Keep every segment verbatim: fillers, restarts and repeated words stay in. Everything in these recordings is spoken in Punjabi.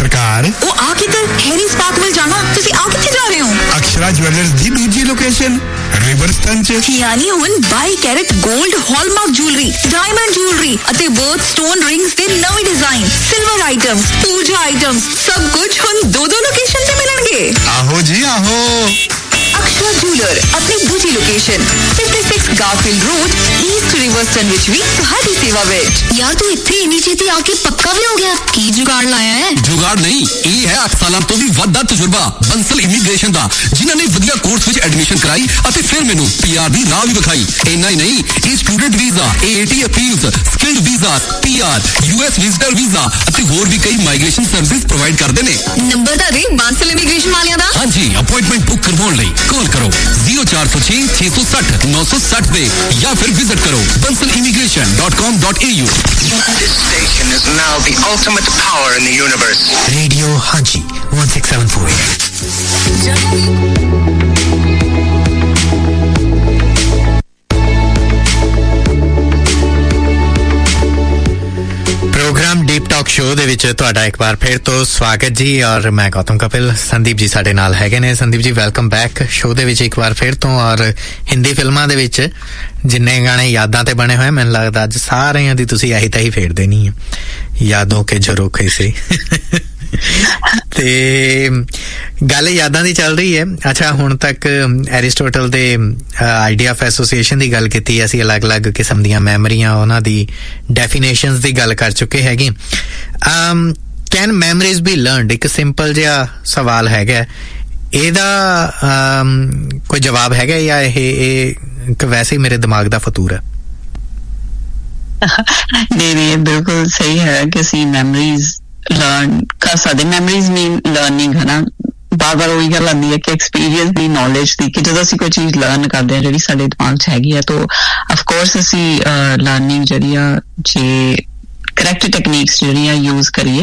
सरकार ओ आ किधर हैरी स्पार्क मिल जाना तुसी आ किथे जा रहे हो अक्षरा ज्वेलर्स दी दूजी लोकेशन रिवरस्टन च यानी हुन by carat gold hallmark jewellery diamond jewellery अते बर्थ स्टोन रिंग्स दे नवे डिजाइन सिल्वर आइटम्स पूजा आइटम्स सब कुछ हुन दो दो लोकेशन पे मिलणगे आहो जी आहो अक्षरा ज्वेलर अपनी दूसरी लोकेशन छप्पन गारफील्ड रोड ईस्ट रिवरस्टन विच भी तुम्हारी सेवा विच यार तू इत्थे इन्नी छेती आके पक्का भी हो गया की जुगाड़ लाया है जुगाड़ नहीं ये है आठ साल तो भी वड्डा तजुर्बा बंसल इमीग्रेशन दा जिन्हां ने वधिया कोर्स विच एडमिशन कराई अते फिर मेनू पीआर दी राह भी विखाई इन्ना ही नहीं ये student visa AAT appeals skilled visa PR US visitor visa अते होर भी कई माइग्रेशन सर्विस प्रोवाइड करदे ने नंबर दा दे बंसल इमीग्रेशन वालियां दा हां जी अपॉइंटमेंट बुक करवाउण लई कॉल करो zero four zero six six six zero nine six zero पे या फिर विजिट करो bansal immigration dot com dot a u. This station is now the ultimate power in the universe. Radio Haji one six seven four. Programme deep talk show ਦੇ ਵਿੱਚ ਤੁਹਾਡਾ ਇੱਕ ਵਾਰ ਫਿਰ ਤੋਂ ਸਵਾਗਤ ਜੀ ਔਰ ਮੈਂ ਗੌਤਮ ਕਪਿਲ ਸੰਦੀਪ ਜੀ ਸਾਡੇ ਨਾਲ ਹੈਗੇ ਨੇ Sandeep ji welcome back show ਦੇ ਵਿੱਚ ਇੱਕ ਵਾਰ ਫਿਰ ਤੋਂ ਔਰ ਹਿੰਦੀ ਫਿਲਮਾਂ ਦੇ ਵਿੱਚ ਜਿੰਨੇ ਗਾਣੇ ਯਾਦਾਂ ਤੇ ਬਣੇ ਹੋਏ ਮੈਨੂੰ ਲੱਗਦਾ ਅੱਜ ਸਾਰਿਆਂ ਦੀ ਤੁਸੀਂ ਆਹੀ ਤਾਹੀ ਫੇਰ ਦੇਣੀ ਹੈ ਯਾਦੋਂ ਕੇ ਝਰੋਖੇ ਸੇ ਤੇ ਗੱਲ ਯਾਦਾਂ ਦੀ ਚੱਲ ਰਹੀ ਹੈ ਅੱਛਾ ਹੁਣ ਤੱਕ ਐਰਿਸਟੋਟਲ ਦੇ ਆਈਡੀਆ ਆਫ ਐਸੋਸੀਏਸ਼ਨ ਦੀ ਗੱਲ ਕੀਤੀ ਅਸੀਂ ਅਲੱਗ-ਅਲੱਗ ਕਿਸਮ ਦੀਆਂ ਮੈਮਰੀਆਂ ਉਹਨਾਂ ਦੀ ਡੈਫੀਨੇਸ਼ਨਸ ਦੀ ਗੱਲ ਕਰ ਚੁੱਕੇ ਹੈਗੇ um can memories be learned ਇੱਕ ਸਿੰਪਲ ਜਿਹਾ ਸਵਾਲ ਹੈਗਾ ਇਹਦਾ ਕੋਈ ਜਵਾਬ ਹੈਗਾ ਜਾਂ ਇਹ ਇਹ ਵੈਸੇ ਹੀ ਮੇਰੇ ਦਿਮਾਗ ਦਾ ਫਤੂਰ ਹੈ ਨਹੀਂ ਨਹੀਂ ਬਿਲਕੁਲ ਸਹੀ ਹੈ ਕਿ ਅਸੀਂ ਮੈਮਰੀਜ਼ ਲਰਨ ਕਰ ਸਕਦੇ ਮੈਮਰੀਜ਼ ਮੀਨ ਲਰਨਿੰਗ ਹੈ ਨਾ ਬਾਰ ਬਾਰ ਉਹੀ ਗੱਲ ਆਉਂਦੀ ਹੈ ਕਿ ਐਕਸਪੀਰੀਅੰਸ ਦੀ ਨੌਲੇਜ ਦੀ ਕਿ ਜਦੋਂ ਅਸੀਂ ਕੋਈ ਚੀਜ਼ ਲਰਨ ਕਰਦੇ ਹਾਂ ਜਿਹੜੀ ਸਾਡੇ ਦਿਮਾਗ 'ਚ ਹੈਗੀ ਹੈ ਤਾਂ ਅਫਕੋਰਸ ਅਸੀਂ ਲਰਨਿੰਗ ਜਿਹੜੀ ਆ ਜੇ ਕਰੈਕਟ ਟੈਕਨੀਕਸ ਜਿਹੜੀਆਂ ਯੂਜ਼ ਕਰੀਏ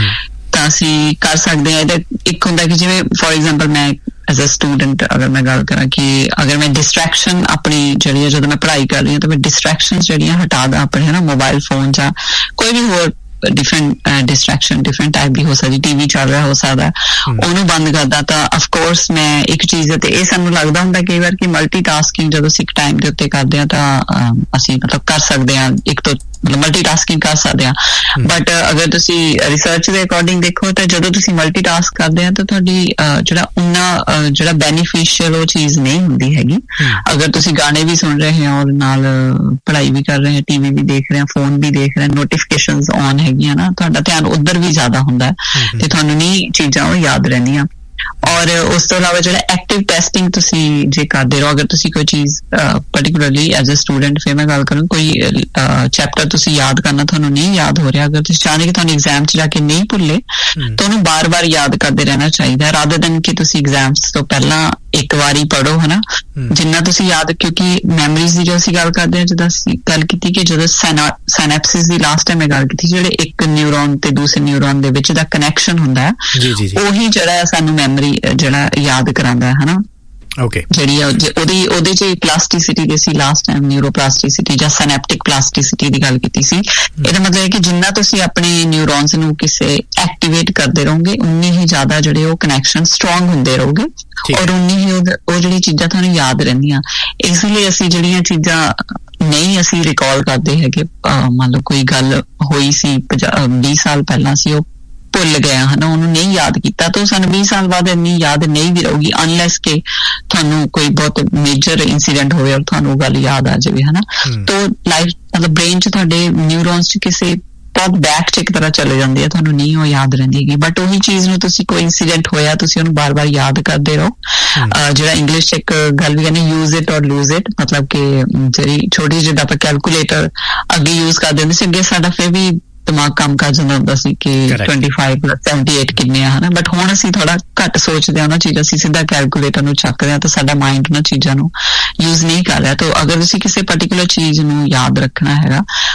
ਤਾਂ ਅਸੀਂ ਕਰ ਸਕਦੇ ਹਾਂ ਇਹਦਾ ਇੱਕ ਹੁੰਦਾ ਕਿ ਜਿਵੇਂ ਫੋਰ ਐਗਜ਼ਾਮਪਲ ਮੈਂ ਐਜ਼ ਅ ਸਟੂਡੈਂਟ ਅਗਰ ਮੈਂ ਗੱਲ ਕਰਾਂ ਕਿ ਅਗਰ ਮੈਂ ਡਿਸਟਰੈਕਸ਼ਨ ਆਪਣੀ ਜਿਹੜੀ ਹੈ ਜਦੋਂ ਮੈਂ ਪੜ੍ਹਾਈ ਕਰ ਰਹੀ ਹਾਂ ਤਾਂ ਮੈਂ ਡਿਸਟਰੈਕਸ਼ਨਸ ਜਿਹੜੀਆਂ ਹਟਾ ਦਾਂ ਆਪਣੇ ਹੈ ਨਾ ਮੋਬਾਈਲ ਫੋਨ ਜਾਂ ਕੋਈ ਵੀ ਹੋਰ different uh, distraction different type ਦੀ ਹੋ ਸਕਦੀ ਟੀਵੀ ਚੱਲ ਰਿਹਾ ਹੋ ਸਕਦਾ ਉਹਨੂੰ ਬੰਦ ਕਰਦਾ ਤਾਂ ਅਫ ਕੋਰਸ ਮੈਂ ਇੱਕ ਚੀਜ਼ ਤੇ ਇਹ ਸਾਨੂੰ ਲੱਗਦਾ ਹੁੰਦਾ ਕਈ ਵਾਰ ਕਿ ਮਲਟੀਟਾਸਕਿੰਗ ਜਦੋਂ ਅਸੀਂ ਇੱਕ ਟਾਈਮ ਦੇ ਉੱਤੇ ਕਰਦੇ ਹਾਂ ਤਾਂ ਅਸੀਂ ਮਤਲਬ ਕਰ ਸਕਦੇ ਹਾਂ ਇੱਕ ਤੋਂ ਮਤਲਬ ਮਲਟੀਟਾਸਕਿੰਗ ਕਰ ਸਕਦੇ ਹਾਂ ਬਟ ਅਗਰ ਤੁਸੀਂ ਰਿਸਰਚ ਦੇ ਅਕੋਰਡਿੰਗ ਦੇਖੋ ਤਾਂ ਜਦੋਂ ਤੁਸੀਂ ਮਲਟੀਟਾਸਕ ਕਰਦੇ ਆ ਤਾਂ ਤੁਹਾਡੀ ਜਿਹੜਾ ਉਹਨਾਂ ਜਿਹੜਾ ਬੈਨੀਫੀਸ਼ੀਅਲ ਉਹ ਚੀਜ਼ ਨਹੀਂ ਹੁੰਦੀ ਹੈਗੀ ਅਗਰ ਤੁਸੀਂ ਗਾਣੇ ਵੀ ਸੁਣ ਰਹੇ ਹੋ ਔਰ ਨਾਲ ਪੜ੍ਹਾਈ ਵੀ ਕਰ ਰਹੇ ਹੋ ਟੀਵੀ ਵੀ ਦੇਖ ਰਹੇ ਹੋ ਫੋਨ ਵੀ ਦੇਖ ਰਹੇ ਹੋ ਨੋਟੀਫਿਕੇਸ਼ਨਸ ਔਨ ਹੈਗੀਆਂ ਨਾ ਤੁਹਾਡਾ ਧਿਆਨ ਉੱਧਰ ਵੀ ਜ਼ਿਆਦਾ ਹੁੰਦਾ ਤੇ ਤੁਹਾਨੂੰ ਨਹੀਂ ਚੀਜ਼ਾਂ ਉਹ ਯਾਦ ਰਹਿੰਦੀਆਂ ਔਰ ਉਸ ਤੋਂ ਇਲਾਵਾ ਜਿਹੜਾ ਐਕਟਿਵ ਟੈਸਟਿੰਗ ਤੁਸੀਂ ਜੇ ਕਰਦੇ ਰਹੋ ਅਗਰ ਤੁਸੀਂ ਕੋਈ ਚੀਜ਼ ਪਰਟੀਕੁਲਰਲੀ ਐਜ਼ ਅ ਸਟੂਡੈਂਟ ਫਿਰ ਮੈਂ ਗੱਲ ਕਰਾਂ ਕੋਈ ਚੈਪਟਰ ਤੁਸੀਂ ਯਾਦ ਕਰਨਾ ਤੁਹਾਨੂੰ ਨਹੀਂ ਯਾਦ ਹੋ ਰਿਹਾ ਅਗਰ ਤੁਸੀਂ ਚਾਹੁੰਦੇ ਕਿ ਤੁਹਾਨੂੰ ਐਗਜ਼ਾਮ 'ਚ ਜਾ ਕੇ ਨਹੀਂ ਭੁੱਲੇ ਤਾਂ ਉਹਨੂੰ ਬਾਰ-ਬਾਰ ਯਾਦ ਕਰਦੇ ਰਹਿਣਾ ਚਾਹੀਦਾ ਰਾਦਰ ਦੈਨ ਕਿ ਤੁਸੀਂ ਐਗਜ਼ਾਮਸ ਤੋਂ ਪਹਿਲਾਂ ਇੱਕ ਵਾਰੀ ਪੜ੍ਹੋ ਹਨਾ ਜਿੰਨਾ ਤੁਸੀਂ ਯਾਦ ਕਿਉਂਕਿ ਮੈਮਰੀਜ਼ ਦੀ ਜੋ ਅਸੀਂ ਗੱਲ ਕਰਦੇ ਹਾਂ ਜਿੱਦਾਂ ਅਸੀਂ ਗੱਲ ਕੀਤੀ ਕਿ ਜਦੋਂ ਸਾਇਨੈਪਸਿਸ ਦੀ ਲਾਸਟ ਟਾਈਮ ਮੈਂ ਗੱਲ ਕੀਤੀ ਜਿਹੜੇ ਇੱਕ ਨਿਊਰੋਨ ਤੇ ਦੂਸਰੇ ਨਿਊਰੋਨ ਦੇ ਵਿੱਚ ਦਾ ਕਨੈਕਸ਼ਨ ਹੁੰਦਾ ਹੈ ਉਹੀ ਜਿਹੜਾ ਸਾਨੂੰ ਮੈਮਰੀ ਜਿਹੜਾ ਯਾਦ ਕਰਾਉਂਦਾ ਹੈ ਹਨਾ ਓਕੇ ਜਿਹੜੀ ਉਹਦੀ ਉਹਦੇ 'ਚ ਪਲਾਸਟਿਸਿਟੀ ਦੀ ਸੀ ਲਾਸਟ ਟਾਈਮ ਨਿਊਰੋਪਲਾਸਟਿਸਿਟੀ ਜਾਂ ਸਿਨੈਪਟਿਕ ਪਲਾਸਟਿਸਿਟੀ ਦੀ ਗੱਲ ਕੀਤੀ ਸੀ ਇਹਦਾ ਮਤਲਬ ਹੈ ਕਿ ਜਿੰਨਾ ਤੁਸੀਂ ਆਪਣੇ ਨਿਊਰੋਨਸ ਨੂੰ ਕਿਸੇ ਐਕਟੀਵੇਟ ਕਰਦੇ ਰਹੋਗੇ ਉਨੀ ਹੀ ਜ਼ਿਆਦਾ ਜਿਹੜੇ ਉਹ ਕਨੈਕਸ਼ਨ ਸਟਰੋਂਗ ਹੁੰਦੇ ਰਹੋਗੇ ਔਰ ਉਨੀ ਹੀ ਉਹ ਜਿਹੜੀ ਚੀਜ਼ਾਂ ਤੁਹਾਨੂੰ ਯਾਦ ਰਹਿੰਦੀਆਂ ਇਸ ਲਈ ਅਸੀਂ ਜਿਹੜੀਆਂ ਚੀਜ਼ਾਂ ਨਹੀਂ ਅਸੀਂ ਰਿਕਾਲ ਕਰਦੇ ਹੈਗੇ ਮੰਨ ਲਓ ਕੋਈ ਗੱਲ ਹੋਈ ਸੀ ਵੀਹ ਸਾਲ ਪਹਿਲਾਂ ਸੀ ਉਹ ਭੁੱਲ ਗਿਆ ਹਨਾ ਉਹਨੂੰ ਨਹੀਂ ਯਾਦ ਕੀਤਾ ਤਾਂ ਸਾਨੂੰ ਵੀਹ ਸਾਲ ਬਾਅਦ ਇੰਨੀ ਯਾਦ ਨਹੀਂ ਵੀ ਰਹੂਗੀ ਅਨਲੈਸ ਕਿ ਤੁਹਾਨੂੰ ਕੋਈ ਬਹੁਤ ਮੇਜਰ ਇੰਸੀਡੈਂਟ ਹੋਵੇ ਔਰ ਤੁਹਾਨੂੰ ਗੱਲ ਯਾਦ ਆ ਜਾਵੇ ਹਨਾ ਤਾਂ ਲਾਈਫ ਮਤਲਬ ਬ੍ਰੇਨ 'ਚ ਤੁਹਾਡੇ ਨਿਊਰੋਨਸ 'ਚ ਕਿਸੇ ਬਹੁਤ ਬੈਕ 'ਚ ਇੱਕ ਤਰ੍ਹਾਂ ਚਲੇ ਜਾਂਦੀ ਹੈ ਤੁਹਾਨੂੰ ਨਹੀਂ ਉਹ ਯਾਦ ਰਹਿੰਦੀ ਹੈਗੀ ਬਟ ਉਹੀ ਚੀਜ਼ ਨੂੰ ਤੁਸੀਂ ਕੋਈ ਇੰਸੀਡੈਂਟ ਹੋਇਆ ਤੁਸੀਂ ਉਹਨੂੰ ਬਾਰ-ਬਾਰ ਯਾਦ ਕਰਦੇ ਰਹੋ ਜਿਹੜਾ ਇੰਗਲਿਸ਼ 'ਚ ਇੱਕ ਗੱਲ ਵੀ ਕਹਿੰਦੇ ਯੂਜ਼ ਇਟ ਔਰ ਲੂਜ਼ ਇਟ ਮਤਲਬ ਕਿ ਜਿਹੜੀ ਛੋਟੀ ਜਿੱਦਾਂ ਆਪਾਂ ਕੈਲਕੂਲੇਟਰ ਅੱਗੇ ਯੂਜ਼ ਕਰਦੇ ਹੁੰਦੇ ਸੀ ਅੱਗੇ ਸਾਡਾ ਫਿਰ ਵੀ ਦਿਮਾਗ ਕੰਮ ਕਰ ਜਾਂਦਾ ਹੁੰਦਾ ਸੀ ਕਿ twenty five plus seventy eight ਕਿੰਨੇ ਆ ਹਨਾ ਬਟ ਹੁਣ ਅਸੀਂ ਥੋੜਾ ਘੱਟ ਸੋਚਦੇ ਹਾਂ ਉਹਨਾਂ ਚੀਜ਼ਾਂ ਅਸੀਂ ਸਿੱਧਾ ਕੈਲਕੂਲੇਟਰ ਨੂੰ ਚੱਕਦੇ ਹਾਂ ਤਾਂ ਸਾਡਾ ਮਾਈਂਡ ਉਹਨਾਂ ਚੀਜ਼ਾਂ ਨੂੰ ਯੂਜ਼ ਨਹੀਂ ਕਰ ਰਿਹਾ ਤਾਂ ਅਗਰ ਤੁਸੀਂ ਕਿਸੇ ਪਰਟੀਕੂਲਰ ਚੀਜ਼ ਨੂੰ ਯਾਦ ਰੱਖਣਾ ਹੈਗਾ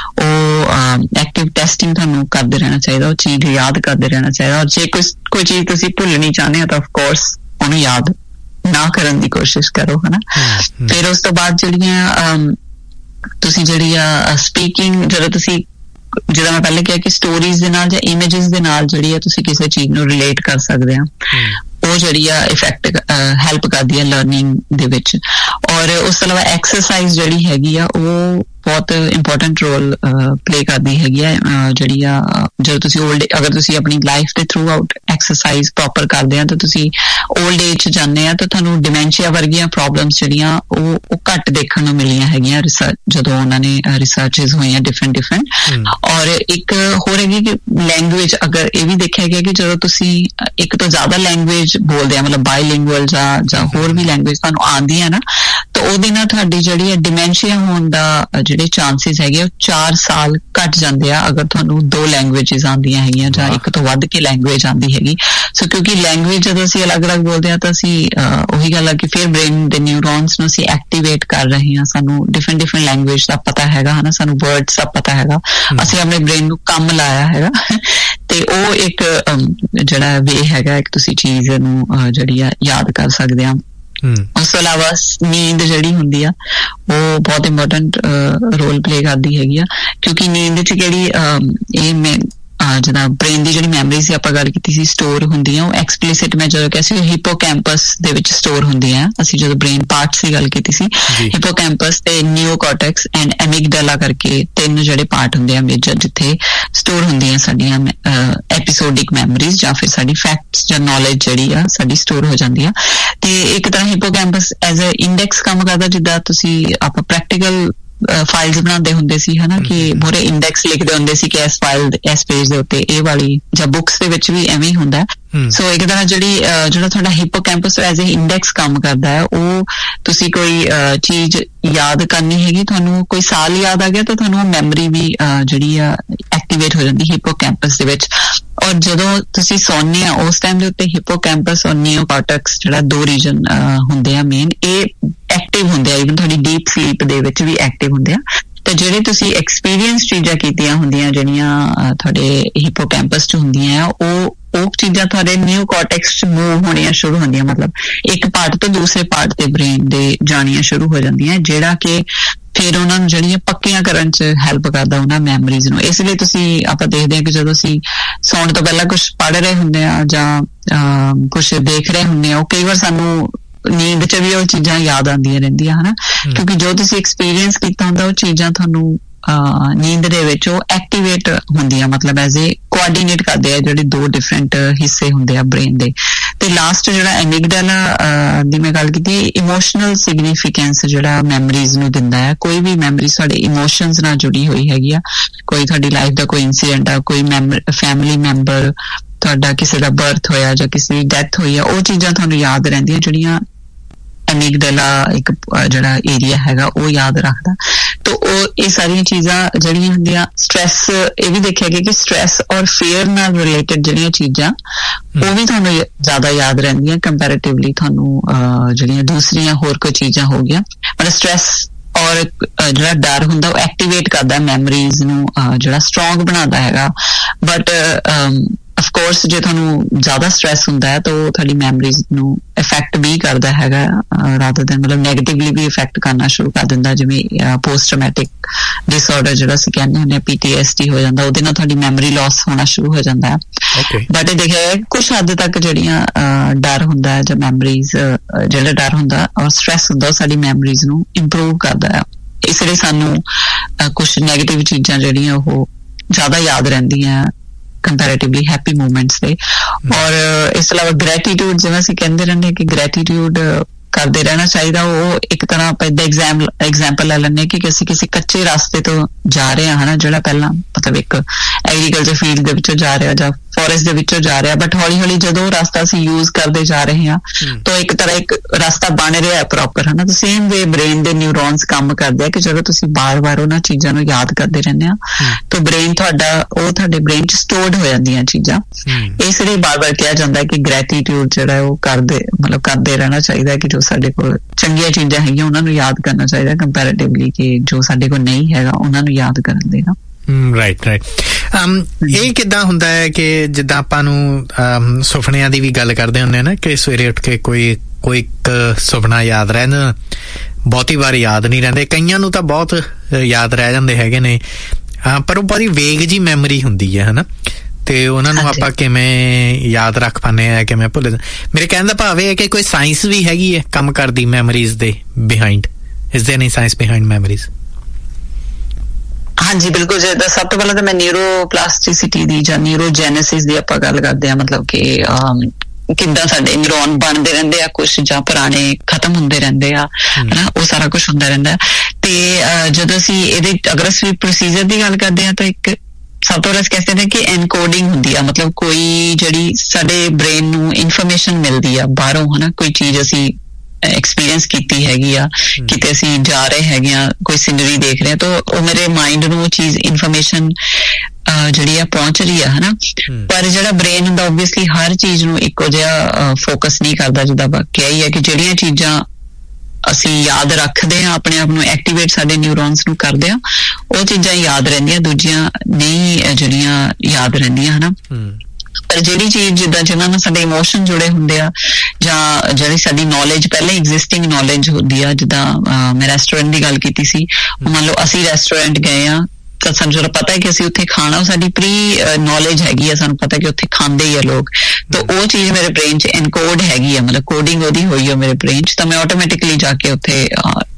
ਉਹ ਐਕਟਿਵ ਟੈਸਟਿੰਗ ਤੁਹਾਨੂੰ ਕਰਦੇ ਰਹਿਣਾ ਚਾਹੀਦਾ ਉਹ ਚੀਜ਼ ਯਾਦ ਕਰਦੇ ਰਹਿਣਾ ਚਾਹੀਦਾ ਔਰ ਜੇ ਕੋਈ ਕੋਈ ਚੀਜ਼ ਤੁਸੀਂ ਭੁੱਲਣੀ ਚਾਹੁੰਦੇ ਹੋ ਤਾਂ ਅਫਕੋਰਸ ਉਹਨੂੰ ਯਾਦ ਨਾ ਕਰਨ ਦੀ ਕੋਸ਼ਿਸ਼ ਕਰੋ ਹਨਾ ਫਿਰ ਉਸ ਤੋਂ ਬਾਅਦ ਜਿਹੜੀਆਂ ਤੁਸੀਂ ਜਿਹੜੀ ਆ ਸਪੀਕਿੰਗ ਜਦੋਂ ਤੁਸੀਂ ਜਿੱਦਾਂ ਮੈਂ ਪਹਿਲੇ ਕਿਹਾ ਕਿ ਸਟੋਰੀਜ਼ ਦੇ ਨਾਲ ਜਾਂ ਇਮੇजेस ਦੇ ਨਾਲ ਜਿਹੜੀ ਆ ਤੁਸੀਂ ਕਿਸੇ ਚੀਜ਼ ਨੂੰ ਰਿਲੇਟ ਕਰ ਸਕਦੇ ਆ, ਉਹ ਜਿਹੜੀ ਆ ਇਫੈਕਟ ਹੈਲਪ ਕਰਦੀ ਆ ਲਰਨਿੰਗ ਦੇ ਵਿੱਚ। ਔਰ ਉਸ ਤੋਂ ਇਲਾਵਾ ਐਕਸਰਸਾਈਜ਼ ਜਿਹੜੀ ਹੈਗੀ ਆ ਉਹ ਬਹੁਤ ਇੰਪੋਰਟੈਂਟ ਰੋਲ ਪਲੇ ਕਰਦੀ ਹੈਗੀ ਆ, ਜਿਹੜੀ ਆ ਜਦੋਂ ਤੁਸੀਂ ਓਲਡ ਅਗਰ ਤੁਸੀਂ ਆਪਣੀ ਲਾਈਫ ਦੇ ਥਰੂ ਆਊਟ ਐਕਸਰਸਾਈਜ਼ ਪ੍ਰੋਪਰ ਕਰਦੇ ਆ ਤਾਂ ਤੁਸੀਂ ਓਲਡ ਏਜ 'ਚ ਜਾਂਦੇ ਆ ਤਾਂ ਤੁਹਾਨੂੰ ਡਿਮੈਂਸ਼ੀਆ ਵਰਗੀਆਂ ਪ੍ਰੋਬਲਮਸ ਜਿਹੜੀਆਂ ਉਹ ਉਹ ਘੱਟ ਦੇਖਣ ਨੂੰ ਮਿਲੀਆਂ ਹੈਗੀਆਂ ਰਿਸਰਚ ਜਦੋਂ ਉਹਨਾਂ ਨੇ ਰਿਸਰਚਸ ਹੋਈਆਂ ਡਿਫਰੈਂਟ ਡਿਫਰੈਂਟ। ਔਰ ਇੱਕ ਹੋਰ ਹੈਗੀ ਕਿ ਲੈਂਗੁਏਜ, ਅਗਰ ਇਹ ਵੀ ਦੇਖਿਆ ਗਿਆ ਕਿ ਜਦੋਂ ਤੁਸੀਂ ਇੱਕ ਤੋਂ ਜ਼ਿਆਦਾ ਲੈਂਗੁਏਜ ਬੋਲਦੇ ਆ, ਮਤਲਬ ਬਾਈਲਿੰਗੁਅਲ ਜਾਂ ਜਾਂ ਹੋਰ ਵੀ ਲੈਂਗੁਏਜ ਤੁਹਾਨੂੰ ਆਉਂਦੀ ਆ ਨਾ, ਤਾਂ ਉਹਦੇ ਨਾਲ ਤੁਹਾਡੀ ਜਿਹੜੀ ਹੈ ਡਿਮੈਂਸ਼ੀਆ ਹੋਣ ਦਾ ਜਿਹੜੇ ਚਾਂਸਿਸ ਹੈਗੇ ਉਹ ਚਾਰ ਸਾਲ ਘੱਟ ਜਾਂਦੇ ਆ ਅਗਰ ਤੁਹਾਨੂੰ ਦੋ ਲੈਂਗੁਏਜਸ ਆਉਂਦੀਆਂ ਹੈਗੀਆਂ ਜਾਂ ਇੱਕ ਤੋਂ ਵੱਧ ਕੇ ਲੈਂਗੁਏਜ ਆਉਂਦੀ ਹੈਗੀ। ਸੋ ਕਿਉਂਕਿ ਲੈਂਗੁਏਜ ਜਦੋਂ ਅਸੀਂ ਅਲੱਗ-ਅਲੱਗ ਬੋਲਦੇ ਹਾਂ ਤਾਂ ਅਸੀਂ ਉਹੀ ਗੱਲ ਆ ਕਿ ਫਿਰ ਬ੍ਰੇਨ ਦੇ ਨਿਊਰੋਨਸ ਨੂੰ ਅਸੀਂ ਐਕਟੀਵੇਟ ਕਰ ਰਹੇ ਹਾਂ, ਸਾਨੂੰ ਡਿਫਰੈਂਟ ਡਿਫਰੈਂਟ ਲੈਂਗੁਏਜ ਦਾ ਪਤਾ ਹੈਗਾ ਹਨਾ, ਸਾਨੂੰ ਵਰਡਸ ਦਾ ਪਤਾ ਹੈਗਾ, ਅਸੀਂ ਆਪਣੇ ਬ੍ਰੇਨ ਨੂੰ ਕੰਮ ਲਾਇਆ ਹੈਗਾ ਤੇ ਉਹ ਇੱਕ ਜਿਹੜਾ ਵੇ ਹੈਗਾ ਇੱਕ ਤੁਸੀਂ ਚੀਜ਼ ਨੂੰ ਜਿਹੜੀ ਆ ਯਾਦ ਕਰ ਸਕਦੇ ਆ। ਉਸ ਤੋਂ ਇਲਾਵਾ ਨੀਂਦ ਜਿਹੜੀ ਹੁੰਦੀ ਆ ਉਹ ਬਹੁਤ ਇੰਪੋਰਟੈਂਟ ਰੋਲ ਪਲੇ ਕਰਦੀ ਹੈਗੀ ਆ, ਕਿਉਂਕਿ ਨੀਂਦ 'ਚ ਜਿਹੜੀ ਇਹ ਮੈਂ ਜਿੱਦਾਂ ਬ੍ਰੇਨ ਦੀ ਜਿਹੜੀ ਮੈਮਰੀਜ਼ ਦੀ ਆਪਾਂ ਗੱਲ ਕੀਤੀ ਸੀ ਸਟੋਰ ਹੁੰਦੀਆਂ, ਉਹ ਐਕਸਪਲਿਸਿਟ ਮੈਂ ਜਦੋਂ ਕਿਹਾ ਸੀ ਹਿਪੋਕੈਂਪਸ ਦੇ ਵਿੱਚ ਸਟੋਰ ਹੁੰਦੀਆਂ। ਅਸੀਂ ਜਦੋਂ ਬ੍ਰੇਨ ਪਾਰਟਸ ਦੀ ਗੱਲ ਕੀਤੀ ਸੀ, ਹਿਪੋਕੈਂਪਸ ਤੇ ਨਿਓਕਾਰਟੈਕਸ ਐਂਡ ਐਮਿਗਡਾਲਾ ਕਰਕੇ ਤਿੰਨ ਜਿਹੜੇ ਪਾਰਟ ਹੁੰਦੇ ਆ ਮੇਜਰ, ਜਿੱਥੇ ਸਟੋਰ ਹੁੰਦੀਆਂ ਸਾਡੀਆਂ ਐਪੀਸੋਡਿਕ ਮੈਮਰੀਜ਼ ਜਾਂ ਫਿਰ ਸਾਡੀ ਫੈਕਟਸ ਜਾਂ ਨੌਲੇਜ ਜਿਹੜੀ ਆ ਸਾਡੀ ਸਟੋਰ ਹੋ ਜਾਂਦੀ ਆ। ਤੇ ਇੱਕ ਤਰ੍ਹਾਂ ਹਿਪੋਕੈਂਪਸ ਐਜ਼ ਅ ਇੰਡੈਕਸ ਕੰਮ ਕਰਦਾ, ਜਿੱਦਾਂ ਤੁਸੀਂ ਆਪਾਂ ਪ੍ਰੈਕਟੀਕਲ ਫਾਈਲਸ ਬਣਾਉਂਦੇ ਹੁੰਦੇ ਸੀ ਹਨਾ, ਕਿ ਪੂਰੇ ਇੰਡੈਕਸ ਲਿਖਦੇ ਹੁੰਦੇ ਸੀ ਕਿ ਇਸ ਫਾਈਲ ਇਸ ਪੇਜ ਦੇ ਉੱਤੇ ਇਹ ਵਾਲੀ, ਜਾਂ ਬੁੱਕਸ ਦੇ ਵਿੱਚ ਵੀ ਐਵੇਂ ਹੀ ਹੁੰਦਾ। ਸੋ ਇੱਕ ਤਰ੍ਹਾਂ ਜਿਹੜੀ ਜਿਹੜਾ ਤੁਹਾਡਾ ਹਿਪੋਕੈਂਪਸ ਐਜ਼ ਅ ਇੰਡੈਕਸ ਕੰਮ ਕਰਦਾ ਹੈ, ਉਹ ਤੁਸੀਂ ਕੋਈ ਚੀਜ਼ ਯਾਦ ਕਰਨੀ ਹੈਗੀ, ਤੁਹਾਨੂੰ ਕੋਈ ਸਾਲ ਯਾਦ ਆ ਗਿਆ ਤਾਂ ਤੁਹਾਨੂੰ ਉਹ ਮੈਮਰੀ ਵੀ ਜਿਹੜੀ ਆ ਐਕਟੀਵੇਟ ਹੋ ਜਾਂਦੀ ਹਿਪੋਕੈਂਪਸ ਦੇ ਵਿੱਚ। ਔਰ ਜਦੋਂ ਤੁਸੀਂ ਸੌਂਦੇ ਆ ਉਸ ਟਾਈਮ ਦੇ ਉੱਤੇ ਹਿਪੋਕੈਂਪਸ ਔਰ ਨਿਓਕਾਰਟੈਕਸ ਜਿਹੜਾ ਦੋ ਰੀਜਨ ਹੁੰਦੇ ਆ ਮੇਨ, ਇਹ ਐਕਟਿਵ ਹੁੰਦੇ ਆ, ਈਵਨ ਤੁਹਾਡੀ ਡੀਪ ਸਲੀਪ ਦੇ ਵਿੱਚ ਵੀ ਐਕਟਿਵ ਹੁੰਦੇ ਆ। ਤੇ ਜਿਹੜੇ ਤੁਸੀਂ ਐਕਸਪੀਰੀਅੰਸ ਚੀਜ਼ਾਂ ਕੀਤੀਆਂ ਹੁੰਦੀਆਂ ਜਿਹੜੀਆਂ ਤੁਹਾਡੇ ਹਿਪੋਕੈਂਪਸ 'ਚ ਹੁੰਦੀਆਂ ਆ, ਉਹ ਉਹ ਚੀਜ਼ਾਂ ਤੁਹਾਡੇ ਨਿਓਕਾਰਟੈਕਸ 'ਚ ਮੂਵ ਹੋਣੀਆਂ ਸ਼ੁਰੂ ਹੁੰਦੀਆਂ, ਮਤਲਬ ਇੱਕ ਪਾਰਟ ਤੋਂ ਦੂਸਰੇ ਪਾਰਟ ਤੇ ਬ੍ਰੇਨ ਦੇ ਜਾਣੀਆਂ ਸ਼ੁਰੂ ਹੋ ਜਾਂਦੀਆਂ, ਜਿਹੜਾ ਕਿ ਫਿਰ ਉਹਨਾਂ ਨੂੰ ਜਿਹੜੀਆਂ ਪੱਕੀਆਂ ਕਰਨ 'ਚ ਹੈਲਪ ਕਰਦਾ ਉਹਨਾਂ ਮੈਮਰੀਜ਼ ਨੂੰ। ਇਸ ਲਈ ਤੁਸੀਂ ਆਪਾਂ ਦੇਖਦੇ ਹਾਂ ਕਿ ਜਦੋਂ ਅਸੀਂ ਸੌਣ ਤੋਂ ਪਹਿਲਾਂ ਕੁਛ ਪੜ੍ਹ ਰਹੇ ਹੁੰਦੇ ਆ ਜਾਂ ਕੁਛ ਦੇਖ ਰਹੇ ਹੁੰਦੇ ਆ, ਉਹ ਕਈ ਵਾਰ ਸਾਨੂੰ ਨੀਂਦ 'ਚ ਵੀ ਉਹ ਚੀਜ਼ਾਂ ਯਾਦ ਆਉਂਦੀਆਂ ਰਹਿੰਦੀਆਂ ਹਨਾ, ਕਿਉਂਕਿ ਜੋ ਤੁਸੀਂ ਐਕਸਪੀਰੀਅੰਸ ਕੀਤਾ ਹੁੰਦਾ ਉਹ ਚੀਜ਼ਾਂ ਤੁਹਾਨੂੰ ਨੀਂਦ ਦੇ ਵਿੱਚ ਉਹ ਐਕਟੀਵੇਟ ਹੁੰਦੀਆਂ, ਮਤਲਬ ਐਜ਼ ਏ ਕੋਆਰਡੀਨੇਟ ਕਰਦੇ ਆ ਜਿਹੜੇ ਦੋ ਡਿਫਰੈਂਟ ਹਿੱਸੇ ਹੁੰਦੇ ਆ ਬ੍ਰੇਨ ਦੇ। ਤੇ ਲਾਸਟ ਜਿਹੜਾ ਐਮਿਗਡਾਲਾ ਦੀ ਮੈਂ ਗੱਲ ਕੀਤੀ, ਇਮੋਸ਼ਨਲ ਸਿਗਨੀਫੀਕੈਂਸ ਜਿਹੜਾ ਮੈਮਰੀਜ਼ ਨੂੰ ਦਿੰਦਾ ਹੈ। ਕੋਈ ਵੀ ਮੈਮਰੀ ਤੁਹਾਡੇ ਇਮੋਸ਼ਨਸ ਨਾਲ ਜੁੜੀ ਹੋਈ ਹੈਗੀ ਆ, ਕੋਈ ਤੁਹਾਡੀ ਲਾਈਫ ਦਾ ਕੋਈ ਇੰਸੀਡੈਂਟ ਆ, ਕੋਈ ਫੈਮਿਲੀ ਮੈਂਬਰ ਤੁਹਾਡਾ ਕਿਸੇ ਦਾ ਬਰਥ ਹੋਇਆ ਜਾਂ ਕਿਸੇ ਦੀ ਡੈਥ ਹੋਈ ਆ, ਉਹ ਚੀਜ਼ਾਂ ਤੁਹਾਨੂੰ ਯਾਦ ਰਹਿੰਦੀਆਂ, ਜਿਹੜੀਆਂ ਐਮਿਗਡਾਲਾ ਇੱਕ ਜਿਹੜਾ ਏਰੀਆ ਹੈਗਾ ਉਹ ਯਾਦ ਰੱਖਦਾ। ਤਾਂ ਉਹ ਇਹ ਸਾਰੀਆਂ ਚੀਜ਼ਾਂ ਜਿਹੜੀਆਂ ਹੁੰਦੀਆਂ, ਸਟ੍ਰੈਸ, ਇਹ ਵੀ ਦੇਖਿਆ ਗਿਆ ਕਿ ਸਟ੍ਰੈਸ ਔਰ ਫੀਅਰ ਨਾਲ ਰਿਲੇਟਡ ਜਿਹੜੀਆਂ ਚੀਜ਼ਾਂ ਉਹ ਵੀ ਤੁਹਾਨੂੰ ਜ਼ਿਆਦਾ ਯਾਦ ਰਹਿੰਦੀਆਂ ਕੰਪੈਰੇਟਿਵਲੀ ਤੁਹਾਨੂੰ ਜਿਹੜੀਆਂ ਦੂਸਰੀਆਂ ਹੋਰ ਕੋਈ ਚੀਜ਼ਾਂ ਹੋ ਗਈਆਂ। ਮਤਲਬ ਸਟ੍ਰੈਸ ਔਰ ਜਿਹੜਾ ਡਰ ਹੁੰਦਾ ਉਹ ਐਕਟੀਵੇਟ ਕਰਦਾ ਮੈਮਰੀਜ਼ ਨੂੰ, ਜਿਹੜਾ ਸਟਰੋਂਗ ਬਣਾਉਂਦਾ ਹੈਗਾ। ਬਟ ਅਫ ਕੋਰਸ ਜੇ ਤੁਹਾਨੂੰ ਜ਼ਿਆਦਾ ਸਟ੍ਰੈਸ ਹੁੰਦਾ ਹੈ ਤਾਂ ਉਹ ਤੁਹਾਡੀ ਮੈਮਰੀਜ਼ ਨੂੰ ਇਫੈਕਟ ਵੀ ਕਰਦਾ ਹੈਗਾ, ਰਾਦਰ ਦੈਨ ਮਤਲਬ ਨੈਗੇਟਿਵਲੀ ਵੀ ਇਫੈਕਟ ਕਰਨਾ ਸ਼ੁਰੂ ਕਰ ਦਿੰਦਾ, ਜਿਵੇਂ ਪੋਸਟ ਟਰਾਮੈਟਿਕ ਡਿਸਆਰਡਰ ਜਿਹੜਾ ਅਸੀਂ ਕਹਿੰਦੇ ਹੁੰਦੇ ਪੀ ਟੀ ਐਸ ਡੀ ਹੋ ਜਾਂਦਾ, ਉਹਦੇ ਨਾਲ ਤੁਹਾਡੀ ਮੈਮਰੀ ਲਾਸ ਹੋਣਾ ਸ਼ੁਰੂ ਹੋ ਜਾਂਦਾ ਹੈ। ਬਟ ਇਹ ਦੇਖਿਆ ਕੁਛ ਹੱਦ ਤੱਕ ਜਿਹੜੀਆਂ ਡਰ ਹੁੰਦਾ ਹੈ ਜਾਂ ਮੈਮਰੀਜ਼ ਜਿਹੜਾ ਡਰ ਹੁੰਦਾ ਔਰ ਸਟ੍ਰੈਸ ਹੁੰਦਾ ਉਹ ਸਾਡੀ ਮੈਮਰੀਜ਼ ਨੂੰ ਇੰਪਰੂਵ ਕਰਦਾ ਹੈ। ਇਸ ਲਈ ਸਾਨੂੰ ਕੁਛ ਨੈਗੇਟਿਵ ਚੀਜ਼ਾਂ ਜਿਹੜੀਆਂ ਉਹ ਜ਼ਿਆਦਾ ਯਾਦ ਰਹਿੰਦੀਆਂ ਕੰਪੈਰੇਟਿਵਲੀ ਹੈਪੀ ਮੂਮੈਂਟਸ ਦੇ। ਔਰ ਇਸ ਤੋਂ ਇਲਾਵਾ ਗ੍ਰੈਟੀਟਿਊਡ, ਜਿਵੇਂ ਅਸੀਂ ਕਹਿੰਦੇ ਰਹਿੰਦੇ ਕਿ ਗ੍ਰੈਟੀਟਿਊਡ ਕਰਦੇ ਰਹਿਣਾ ਚਾਹੀਦਾ, ਉਹ ਇੱਕ ਤਰ੍ਹਾਂ ਆਪਾਂ ਏਦਾਂ ਐਗਜ਼ਾਮ ਐਗਜ਼ਾਮਪਲ ਲੈ ਲੈਂਦੇ ਕਿ ਅਸੀਂ ਕਿਸੇ ਕੱਚੇ ਰਸਤੇ ਤੋਂ ਜਾ ਰਹੇ ਹਾਂ ਹਨਾ, ਜਿਹੜਾ ਪਹਿਲਾਂ ਮਤਲਬ ਇੱਕ ਐਗਰੀਕਲਚਰ ਫੀਲਡ ਦੇ ਵਿੱਚੋਂ ਜਾ ਰਿਹਾ ਜਾਂ ਫੋਰੈਸਟ ਦੇ ਵਿੱਚੋਂ ਜਾ ਰਿਹਾ, ਬਟ ਹੌਲੀ ਹੌਲੀ ਜਦੋਂ ਉਹ ਰਸਤਾ ਅਸੀਂ ਯੂਜ਼ ਕਰਦੇ ਜਾ ਰਹੇ ਹਾਂ ਤਾਂ ਇੱਕ ਤਰ੍ਹਾਂ ਇੱਕ ਰਸਤਾ ਬਣ ਰਿਹਾ ਪ੍ਰੋਪਰ ਹਨਾ। ਤਾਂ ਸੇਮ ਵੇ ਬ੍ਰੇਨ ਦੇ ਨਿਊਰੋਨਸ ਕੰਮ ਕਰਦੇ ਆ ਕਿ ਜਦੋਂ ਤੁਸੀਂ ਬਾਰ-ਬਾਰ ਉਹਨਾਂ ਚੀਜ਼ਾਂ ਨੂੰ ਯਾਦ ਕਰਦੇ ਰਹਿੰਦੇ ਆ ਤਾਂ ਬ੍ਰੇਨ ਤੁਹਾਡਾ ਉਹ ਤੁਹਾਡੇ ਬ੍ਰੇਨ 'ਚ ਸਟੋਰਡ ਹੋ ਜਾਂਦੀਆਂ ਚੀਜ਼ਾਂ। ਇਸ ਲਈ ਬਾਰ-ਬਾਰ ਕਿਹਾ ਜਾਂਦਾ ਕਿ ਗ੍ਰੈਟੀਟਿਊਡ ਜਿਹੜਾ ਉਹ ਕਰਦੇ ਮਤਲਬ ਕਰਦੇ ਰਹਿਣਾ ਚਾਹੀਦਾ, ਕਿ ਜੋ ਸਾਡੇ ਕੋਲ ਚੰਗੀਆਂ ਚੀਜ਼ਾਂ ਹੈਗੀਆਂ ਉਹਨਾਂ ਨੂੰ ਯਾਦ ਕਰਨਾ ਚਾਹੀਦਾ ਕੰਪੈਰੇਟਿਵਲੀ ਕਿ ਜੋ ਸਾਡੇ ਕੋਲ ਨਹੀਂ ਹੈਗਾ ਉਹਨਾਂ ਨੂੰ ਯਾਦ ਕਰਨ ਦੇ ਨਾ। ਰਾਈਟ ਰਾਈਟ ਇਹ ਕਿੱਦਾਂ ਹੁੰਦਾ ਹੈ ਕਿ ਜਿੱਦਾਂ ਆਪਾਂ ਨੂੰ ਸੁਪਨਿਆਂ ਦੀ ਵੀ ਗੱਲ ਕਰਦੇ ਹੁੰਦੇ ਨਾ ਕਿ ਸਵੇਰੇ ਉੱਠ ਕੇ ਕੋਈ ਕੋਈ ਇੱਕ ਸੁਪਨਾ ਯਾਦ ਰਹਿੰਦਾ, ਬਹੁਤੀ ਵਾਰ ਯਾਦ ਨਹੀਂ ਰਹਿੰਦੇ, ਕਈਆਂ ਨੂੰ ਤਾਂ ਬਹੁਤ ਯਾਦ ਰਹਿ ਜਾਂਦੇ ਹੈਗੇ ਨੇ। ਹਾਂ, ਪਰ ਉਹ ਬੜੀ ਵੇਗ ਜੀ ਮੈਮਰੀ ਹੁੰਦੀ ਹੈ ਹਨਾ, ਤੇ ਉਹਨਾਂ ਨੂੰ ਆਪਾਂ ਕਿਵੇਂ ਯਾਦ ਰੱਖ ਪਾਉਂਦੇ ਆ, ਕਿਵੇਂ ਭੁੱਲ। ਮੇਰੇ ਕਹਿਣ ਦਾ ਭਾਵ ਇਹ ਹੈ ਕਿ ਕੋਈ ਸਾਇੰਸ ਵੀ ਹੈਗੀ ਹੈ ਕੰਮ ਕਰਦੀ ਮੈਮਰੀਜ਼ ਦੇ behind? Is ਦੇयर any science behind memories? ਹਾਂਜੀ ਬਿਲਕੁਲ। ਜਿੱਦਾਂ ਸਭ ਤੋਂ ਪਹਿਲਾਂ ਤਾਂ ਮੈਂ ਨਿਊਰੋਪਲਾਸਟਿਸਿਟੀ ਦੀ ਜਾਂ ਨਿਊਰੋਜੈਨੇਸਿਸ ਦੀ ਆਪਾਂ ਗੱਲ ਕਰਦੇ ਹਾਂ, ਮਤਲਬ ਕਿ ਕਿੱਦਾਂ ਸਾਡੇ ਨਿਊਰੋਨ ਬਣਦੇ ਰਹਿੰਦੇ ਆ ਕੁਛ, ਜਾਂ ਪੁਰਾਣੇ ਖਤਮ ਹੁੰਦੇ ਰਹਿੰਦੇ ਆ ਹਨਾ, ਉਹ ਸਾਰਾ ਕੁਛ ਹੁੰਦਾ ਰਹਿੰਦਾ। ਤੇ ਜਦੋਂ ਅਸੀਂ ਇਹਦੇ ਅਗਰ ਅਸੀਂ ਪ੍ਰੋਸੀਜਰ ਦੀ ਗੱਲ ਕਰਦੇ ਹਾਂ ਤਾਂ ਇੱਕ ਸਭ ਤੋਂ ਪਹਿਲਾਂ ਕਹਿੰਦੇ ਨੇ ਕਿ ਐਨਕੋਡਿੰਗ ਹੁੰਦੀ ਆ, ਮਤਲਬ ਕੋਈ ਜਿਹੜੀ ਸਾਡੇ ਬ੍ਰੇਨ ਨੂੰ ਇਨਫੋਰਮੇਸ਼ਨ ਮਿਲਦੀ ਆ ਬਾਹਰੋਂ ਹਨਾ, ਕੋਈ ਚੀਜ਼ ਅਸੀਂ ਐਕਸਪੀਰੀਅੰਸ ਕੀਤੀ ਹੈਗੀ ਆ, ਕਿਤੇ ਅਸੀਂ ਜਾ ਰਹੇ ਹੈਗੇ ਆ, ਕੋਈ ਸੀਨਰੀ ਦੇਖ ਰਹੇ ਆ, ਤਾਂ ਉਹ ਮੇਰੇ ਮਾਈਂਡ ਨੂੰ ਉਹ ਚੀਜ਼ ਇਨਫੋਰਮੇਸ਼ਨ ਜਿਹੜੀ ਆ ਪਹੁੰਚ ਰਹੀ ਆ ਹਨਾ। ਪਰ ਜਿਹੜਾ ਬ੍ਰੇਨ ਹੁੰਦਾ ਓਬਵੀਅਸਲੀ ਹਰ ਚੀਜ਼ ਨੂੰ ਇੱਕੋ ਜਿਹਾ ਫੋਕਸ ਨਹੀਂ ਕਰਦਾ। ਜਿੱਦਾਂ ਕਿਹਾ ਹੀ ਹੈ ਕਿ ਜਿਹੜੀਆਂ ਚੀਜ਼ਾਂ ਅਸੀਂ ਯਾਦ ਰੱਖਦੇ ਹਾਂ, ਆਪਣੇ ਆਪ ਨੂੰ ਐਕਟੀਵੇਟ ਸਾਡੇ ਨਿਊਰੋਨਸ ਨੂੰ ਕਰਦੇ ਆ, ਉਹ ਚੀਜ਼ਾਂ ਯਾਦ ਰਹਿੰਦੀਆਂ, ਦੂਜੀਆਂ ਨਹੀਂ ਜਿਹੜੀਆਂ ਯਾਦ ਰਹਿੰਦੀਆਂ ਹਨਾ। ਪਰ ਜਿਹੜੀ ਚੀਜ਼ ਜਿੱਦਾਂ ਜਿਹਨਾਂ ਨਾਲ ਸਾਡੇ ਇਮੋਸ਼ਨ ਜੁੜੇ ਹੁੰਦੇ ਆ, ਜਾਂ ਜਿਹੜੀ ਸਾਡੀ ਨੌਲੇਜ ਪਹਿਲਾਂ ਐਗਜ਼ਿਸਟਿੰਗ ਨੌਲੇਜ ਹੁੰਦੀ ਆ, ਜਿੱਦਾਂ ਮੈਂ ਰੈਸਟੋਰੈਂਟ ਦੀ ਗੱਲ ਕੀਤੀ ਸੀ, ਮੰਨ ਲਓ ਅਸੀਂ ਰੈਸਟੋਰੈਂਟ ਗਏ ਆ ਤਾਂ ਸਾਨੂੰ ਜਿਹੜਾ ਪਤਾ ਹੈ ਕਿ ਅਸੀਂ ਉੱਥੇ ਖਾਣਾ, ਉਹ ਸਾਡੀ ਪ੍ਰੀ ਨੌਲੇਜ ਹੈਗੀ ਆ, ਸਾਨੂੰ ਪਤਾ ਕਿ ਉੱਥੇ ਖਾਂਦੇ ਹੀ ਆ ਲੋਕ, ਤਾਂ ਉਹ ਚੀਜ਼ ਮੇਰੇ ਬ੍ਰੇਨ 'ਚ ਇਨਕੋਡ ਹੈਗੀ ਆ, ਮਤਲਬ ਕੋਡਿੰਗ ਉਹਦੀ ਹੋਈ ਆ ਮੇਰੇ ਬ੍ਰੇਨ 'ਚ, ਤਾਂ ਮੈਂ ਆਟੋਮੈਟਿਕਲੀ ਜਾ ਕੇ ਉੱਥੇ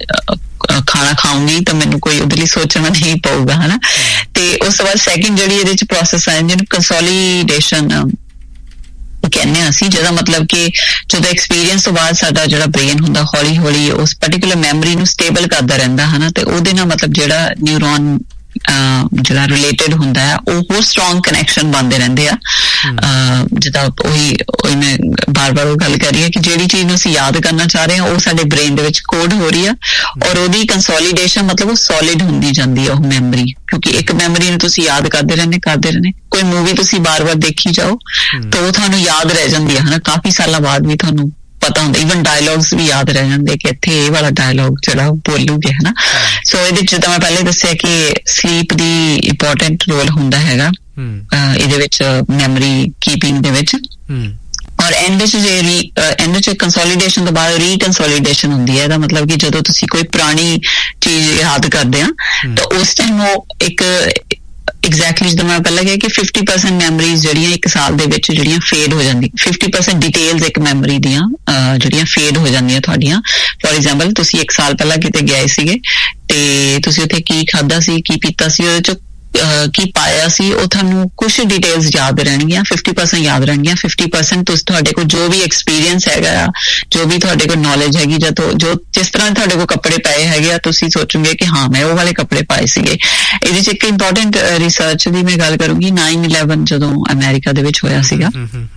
ਖਾਣਾ ਖਾਊਂਗੀ, ਤਾਂ ਮੈਨੂੰ ਕੋਈ ਉਹਦੇ ਲਈ ਸੋਚਣਾ ਨਹੀਂ ਪਊਗਾ ਹਨਾ। ਤੇ ਉਸ ਤੋਂ ਬਾਅਦ ਸੈਕਿੰਡ ਜਿਹੜੀ ਇਹਦੇ 'ਚ ਪ੍ਰੋਸੈਸ ਹੈ ਜਿਹਨੂੰ ਕੰਸੋਲੀਡੇਸ਼ਨ ਕਹਿੰਦੇ ਹਾਂ ਅਸੀਂ, ਜਿਹਦਾ ਮਤਲਬ ਕਿ ਜਦੋਂ ਐਕਸਪੀਰੀਅੰਸ ਤੋਂ ਬਾਅਦ ਸਾਡਾ ਜਿਹੜਾ ਬ੍ਰੇਨ ਹੁੰਦਾ ਹੌਲੀ ਹੌਲੀ ਉਸ ਪਰਟੀਕੁਲਰ ਮੈਮਰੀ ਨੂੰ ਸਟੇਬਲ ਕਰਦਾ ਰਹਿੰਦਾ ਹਨਾ, ਤੇ ਉਹਦੇ ਨਾਲ ਮਤਲਬ ਜਿਹੜਾ ਨਿਊਰੋਨ ਜਿਹੜਾ ਰਿਲੇਟਡ ਹੁੰਦਾ ਹੈ ਉਹ ਹੋਰ ਸਟਰੋਂਗ ਕਨੈਕਸ਼ਨ ਬਣਦੇ ਰਹਿੰਦੇ ਆ। ਜਿੱਦਾਂ ਉਹੀ ਉਹੀ ਮੈਂ ਬਾਰ ਬਾਰ ਉਹ ਗੱਲ ਕਰ ਰਹੀ ਹਾਂ ਕਿ ਜਿਹੜੀ ਚੀਜ਼ ਨੂੰ ਅਸੀਂ ਯਾਦ ਕਰਨਾ ਚਾਹ ਰਹੇ ਹਾਂ ਉਹ ਸਾਡੇ ਬ੍ਰੇਨ ਦੇ ਵਿੱਚ ਕੋਡ ਹੋ ਰਹੀ ਆ, ਔਰ ਉਹਦੀ ਕੰਸੋਲੀਡੇਸ਼ਨ ਮਤਲਬ ਉਹ ਸੋਲਿਡ ਹੁੰਦੀ ਜਾਂਦੀ ਆ ਉਹ ਮੈਮਰੀ, ਕਿਉਂਕਿ ਇੱਕ ਮੈਮਰੀ ਨੂੰ ਤੁਸੀਂ ਯਾਦ ਕਰਦੇ ਰਹਿੰਦੇ ਕਰਦੇ ਰਹਿੰਦੇ ਕੋਈ ਮੂਵੀ ਤੁਸੀਂ ਬਾਰ ਬਾਰ ਦੇਖੀ ਜਾਓ ਤਾਂ ਉਹ ਤੁਹਾਨੂੰ ਯਾਦ ਰਹਿ ਜਾਂਦੀ ਹੈ ਹਨਾ, ਕਾਫੀ ਸਾਲਾਂ ਬਾਅਦ ਵੀ ਤੁਹਾਨੂੰ ਪਤਾ ਹੁੰਦਾ, ਈਵਨ ਡਾਇਲੌਗਸ ਵੀ ਯਾਦ ਰਹਿ ਜਾਂਦੇ ਕਿ ਇੱਥੇ ਇਹ ਵਾਲਾ ਡਾਇਲੌਗ ਜਿਹੜਾ ਬੋਲੂਗੇ ਹਨਾ। ਸੋ ਇਹਦੇ ਚ ਜਿੱਦਾਂ ਮੈਂ ਪਹਿਲੇ ਦੱਸਿਆ ਕਿ ਸਲੀਪ ਦੀ ਇੰਪੋਰਟੈਂਟ ਰੋਲ ਹੁੰਦਾ ਹੈਗਾ ਇਹਦੇ ਵਿੱਚ ਮੈਮਰੀ ਕੀਪਿੰਗ ਦੇ ਵਿੱਚ, ਔਰ ਐਂਡ ਵਿੱਚ ਜੇ ਰੀ ਐਂਡ ਵਿੱਚ ਕੰਸੋਲੀਡੇਸ਼ਨ ਤੋਂ ਬਾਅਦ ਰੀਕੰਸੋਲੀਡੇਸ਼ਨ ਹੁੰਦੀ ਹੈ। ਇਹਦਾ ਮਤਲਬ ਕਿ ਜਦੋਂ ਤੁਸੀਂ ਕੋਈ ਪੁਰਾਣੀ ਚੀਜ਼ ਯਾਦ ਕਰਦੇ ਆ ਤਾਂ ਉਸ ਟਾਈਮ ਉਹ ਇੱਕ ਐਗਜ਼ੈਕਟਲੀ ਜਿੱਦਾਂ ਮੈਂ ਪਹਿਲਾਂ ਕਿਹਾ ਕਿ ਫਿਫਟੀ ਪਰਸੈਂਟ ਮੈਮਰੀਜ਼ ਜਿਹੜੀਆਂ ਇੱਕ ਸਾਲ ਦੇ ਵਿੱਚ ਜਿਹੜੀਆਂ ਫੇਡ ਹੋ ਜਾਂਦੀ, ਫਿਫਟੀ ਪਰਸੈਂਟ ਡਿਟੇਲਸ ਇੱਕ ਮੈਮਰੀ ਦੀਆਂ ਜਿਹੜੀਆਂ ਫੇਡ ਹੋ ਜਾਂਦੀਆਂ ਤੁਹਾਡੀਆਂ। ਫੋਰ ਐਗਜ਼ਾਮਪਲ ਤੁਸੀਂ ਇੱਕ ਸਾਲ ਪਹਿਲਾਂ ਕਿਤੇ ਗਏ ਸੀਗੇ ਤੇ ਤੁਸੀਂ ਉੱਥੇ ਕੀ ਖਾਧਾ ਸੀ, ਕੀ ਪੀਤਾ ਸੀ, ਉਹਦੇ 'ਚ ਕੀ ਪਾਇਆ ਸੀ, ਉਹ ਤੁਹਾਨੂੰ ਕੁਛ ਡਿਟੇਲਸ ਯਾਦ ਰਹਿਣਗੀਆਂ, ਫਿਫਟੀ ਪਰਸੈਂਟ ਯਾਦ ਰਹਿਣਗੀਆਂ। ਫਿਫਟੀ ਪਰਸੈਂਟ ਤੁਸੀਂ ਤੁਹਾਡੇ ਕੋਲ ਜੋ ਵੀ ਐਕਸਪੀਰੀਅੰਸ ਹੈਗਾ ਆ, ਜੋ ਵੀ ਤੁਹਾਡੇ ਕੋਲ ਨੌਲੇਜ ਹੈਗੀ, ਜਦੋਂ ਜੋ ਜਿਸ ਤਰ੍ਹਾਂ ਤੁਹਾਡੇ ਕੋਲ ਕੱਪੜੇ ਪਾਏ ਹੈਗੇ ਆ ਤੁਸੀਂ ਸੋਚੋਗੇ ਕਿ ਹਾਂ ਮੈਂ ਉਹ ਵਾਲੇ ਕੱਪੜੇ ਪਾਏ ਸੀਗੇ। ਇਹਦੇ 'ਚ ਇੱਕ ਇੰਪੋਰਟੈਂਟ ਰਿਸਰਚ ਦੀ ਮੈਂ ਗੱਲ ਕਰੂੰਗੀ, ਨਾਈਨ ਇਲੈਵਨ ਜਦੋਂ ਅਮਰੀਕਾ ਦੇ ਵਿੱਚ ਹੋਇਆ ਸੀਗਾ,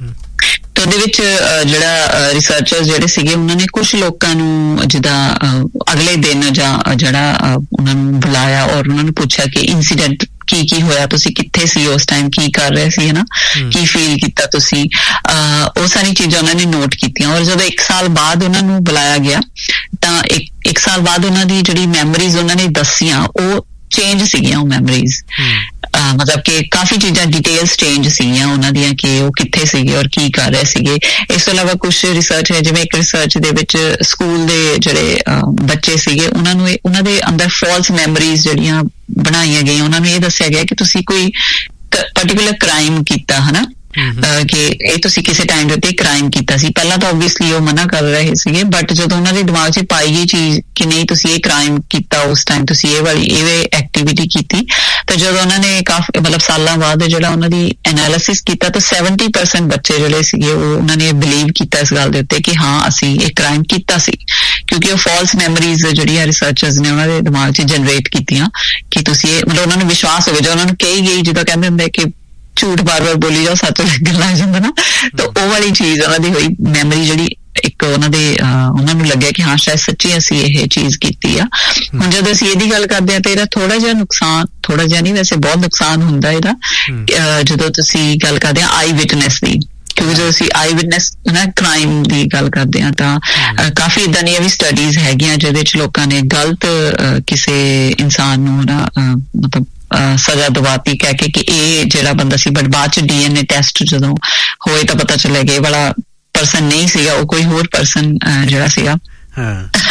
ਤੇ ਉਹਦੇ ਵਿੱਚ ਜਿਹੜਾ ਰਿਸਰਚਰ ਜਿਹੜੇ ਸੀਗੇ ਉਹਨਾਂ ਨੇ ਕੁਛ ਲੋਕਾਂ ਨੂੰ ਜਿੱਦਾਂ ਅਗਲੇ ਦਿਨ ਜਾਂ ਜਿਹੜਾ ਉਹਨਾਂ ਨੂੰ ਬੁਲਾਇਆ ਔਰ ਉਹਨਾਂ ਨੂੰ ਪੁੱਛਿਆ ਕਿ ਇੰਸੀਡੈਂਟ ਕੀ ਕੀ ਹੋਇਆ, ਤੁਸੀਂ ਕਿੱਥੇ ਸੀ ਉਸ ਟਾਈਮ, ਕੀ ਕਰ ਰਹੇ ਸੀ ਹਨਾ, ਕੀ ਫੀਲ ਕੀਤਾ ਤੁਸੀਂ, ਉਹ ਸਾਰੀ ਚੀਜ਼ਾਂ ਉਹਨਾਂ ਨੇ ਨੋਟ ਕੀਤੀਆਂ। ਔਰ ਜਦੋਂ ਇੱਕ ਸਾਲ ਬਾਅਦ ਉਹਨਾਂ ਨੂੰ ਬੁਲਾਇਆ ਗਿਆ ਤਾਂ ਇੱਕ ਇੱਕ ਸਾਲ ਬਾਅਦ ਉਹਨਾਂ ਦੀ ਜਿਹੜੀ ਮੈਮਰੀਜ਼ ਉਹਨਾਂ ਨੇ ਦੱਸੀਆਂ ਉਹ ਚੇਂਜ ਸੀਗੀਆਂ, ਉਹ ਮੈਮਰੀਜ਼ ਮਤਲਬ ਕਿ ਕਾਫੀ ਚੀਜ਼ਾਂ ਡਿਟੇਲਸ ਚੇਂਜ ਸੀਗੀਆਂ ਉਹਨਾਂ ਦੀਆਂ ਕਿ ਉਹ ਕਿੱਥੇ ਸੀਗੇ ਔਰ ਕੀ ਕਰ ਰਹੇ ਸੀਗੇ। ਇਸ ਤੋਂ ਇਲਾਵਾ ਕੁਛ ਰਿਸਰਚ ਹੈ, ਜਿਵੇਂ ਇੱਕ ਰਿਸਰਚ ਦੇ ਵਿੱਚ ਸਕੂਲ ਦੇ ਜਿਹੜੇ ਬੱਚੇ ਸੀਗੇ ਉਹਨਾਂ ਨੂੰ ਉਹਨਾਂ ਦੇ ਅੰਦਰ ਫਾਲਸ ਮੈਮਰੀਜ਼ ਜਿਹੜੀਆਂ ਬਣਾਈਆਂ ਗਈਆਂ, ਉਹਨਾਂ ਨੂੰ ਇਹ ਦੱਸਿਆ ਗਿਆ ਕਿ ਤੁਸੀਂ ਕੋਈ ਪਰਟੀਕੁਲਰ ਕ੍ਰਾਈਮ ਕੀਤਾ ਹਨਾ, ਕਿ ਇਹ ਤੁਸੀਂ ਕਿਸੇ ਟਾਈਮ ਦੇ ਉੱਤੇ ਕ੍ਰਾਈਮ ਕੀਤਾ ਸੀ। ਪਹਿਲਾਂ ਤਾਂ ਓਬਵੀਅਸਲੀ ਉਹ ਮਨਾ ਕਰ ਰਹੇ ਸੀਗੇ, ਬਟ ਜਦੋਂ ਉਹਨਾਂ ਦੇ ਦਿਮਾਗ 'ਚ ਪਾਈ ਗਈ ਚੀਜ਼ ਕਿ ਨਹੀਂ ਤੁਸੀਂ ਇਹ ਕ੍ਰਾਈਮ ਕੀਤਾ ਉਸ ਟਾਈਮ, ਤੁਸੀਂ ਇਹ ਵਾਲੀ ਇਹ ਐਕਟੀਵਿਟੀ ਕੀਤੀ, ਤਾਂ ਜਦੋਂ ਉਹਨਾਂ ਨੇ ਕਾਫੀ ਮਤਲਬ ਸਾਲਾਂ ਬਾਅਦ ਜਿਹੜਾ ਉਹਨਾਂ ਦੀ ਐਨਾਲਿਸਿਸ ਕੀਤਾ ਤਾਂ ਸੈਵਨਟੀ ਪਰਸੈਂਟ ਬੱਚੇ ਜਿਹੜੇ ਸੀਗੇ ਉਹ ਉਹਨਾਂ ਨੇ ਬਿਲੀਵ ਕੀਤਾ ਇਸ ਗੱਲ ਦੇ ਉੱਤੇ ਕਿ ਹਾਂ ਅਸੀਂ ਇਹ ਕ੍ਰਾਈਮ ਕੀਤਾ ਸੀ, ਕਿਉਂਕਿ ਉਹ ਫਾਲਸ ਮੈਮਰੀਜ਼ ਜਿਹੜੀਆਂ ਰਿਸਰਚਰਸ ਨੇ ਉਹਨਾਂ ਦੇ ਦਿਮਾਗ 'ਚ ਜਨਰੇਟ ਕੀਤੀਆਂ ਕਿ ਤੁਸੀਂ ਇਹ ਮਤਲਬ ਉਹਨਾਂ ਨੂੰ ਵਿਸ਼ਵਾਸ ਹੋਵੇ, ਜੋ ਉਹਨਾਂ ਨੂੰ ਕਹੀ ਗਈ, ਜਿੱਦਾਂ ਕਹਿੰਦੇ ਹੁੰਦੇ ਕਿ ਝੂਠ ਬਾਰ ਬਾਰ ਬੋਲੀ ਜਾਓ ਸੱਚ ਲੱਗਣ ਲੱਗ ਜਾਂਦਾ ਨਾ, ਤਾਂ ਉਹ ਵਾਲੀ ਚੀਜ਼ ਉਹਨਾਂ ਦੀ ਹੋਈ ਮੈਮਰੀ ਜਿਹੜੀ ਇੱਕ ਉਹਨਾਂ ਦੇ ਉਹਨਾਂ ਨੂੰ ਲੱਗਿਆ ਕਿ ਹਾਂ ਸ਼ਾਇਦ ਸੱਚੀ ਅਸੀਂ ਇਹ ਚੀਜ਼ ਕੀਤੀ ਆ। ਹੁਣ ਜਦੋਂ ਅਸੀਂ ਇਹਦੀ ਗੱਲ ਕਰਦੇ ਹਾਂ ਤਾਂ ਇਹਦਾ ਥੋੜਾ ਜਿਹਾ ਨੁਕਸਾਨ, ਥੋੜਾ ਜਿਹਾ ਨਹੀਂ ਵੈਸੇ ਬਹੁਤ ਨੁਕਸਾਨ ਹੁੰਦਾ ਇਹਦਾ, ਜਦੋਂ ਤੁਸੀਂ ਗੱਲ ਕਰਦੇ ਹਾਂ ਆਈ ਵਿਟਨੈਸ ਦੀ, ਕਿਉਂਕਿ ਜਦੋਂ ਅਸੀਂ ਆਈ ਵਿਟਨੈਸ ਨਾ ਕ੍ਰਾਈਮ ਦੀ ਗੱਲ ਕਰਦੇ ਹਾਂ ਤਾਂ ਕਾਫੀ ਏਦਾਂ ਦੀਆਂ ਵੀ ਸਟੱਡੀਜ਼ ਹੈਗੀਆਂ ਜਿਹਦੇ 'ਚ ਲੋਕਾਂ ਨੇ ਗਲਤ ਕਿਸੇ ਇਨਸਾਨ ਨੂੰ ਨਾ ਮਤਲਬ ਸਜ਼ਾ ਦਵਾਤੀ ਕਹਿ ਕੇ ਕਿ ਇਹ ਜਿਹੜਾ ਬੰਦਾ ਸੀ, ਬਟ ਬਾਅਦ 'ਚ ਡੀ ਐਨ ਏ ਟੈਸਟ ਜਦੋਂ ਹੋਏ ਤਾਂ ਪਤਾ ਚੱਲਿਆ ਕਿ ਇਹ ਵਾਲਾ ਪਰਸਨ ਨਹੀਂ ਸੀਗਾ, ਉਹ ਕੋਈ ਹੋਰ ਪਰਸਨ ਜਿਹੜਾ ਸੀਗਾ।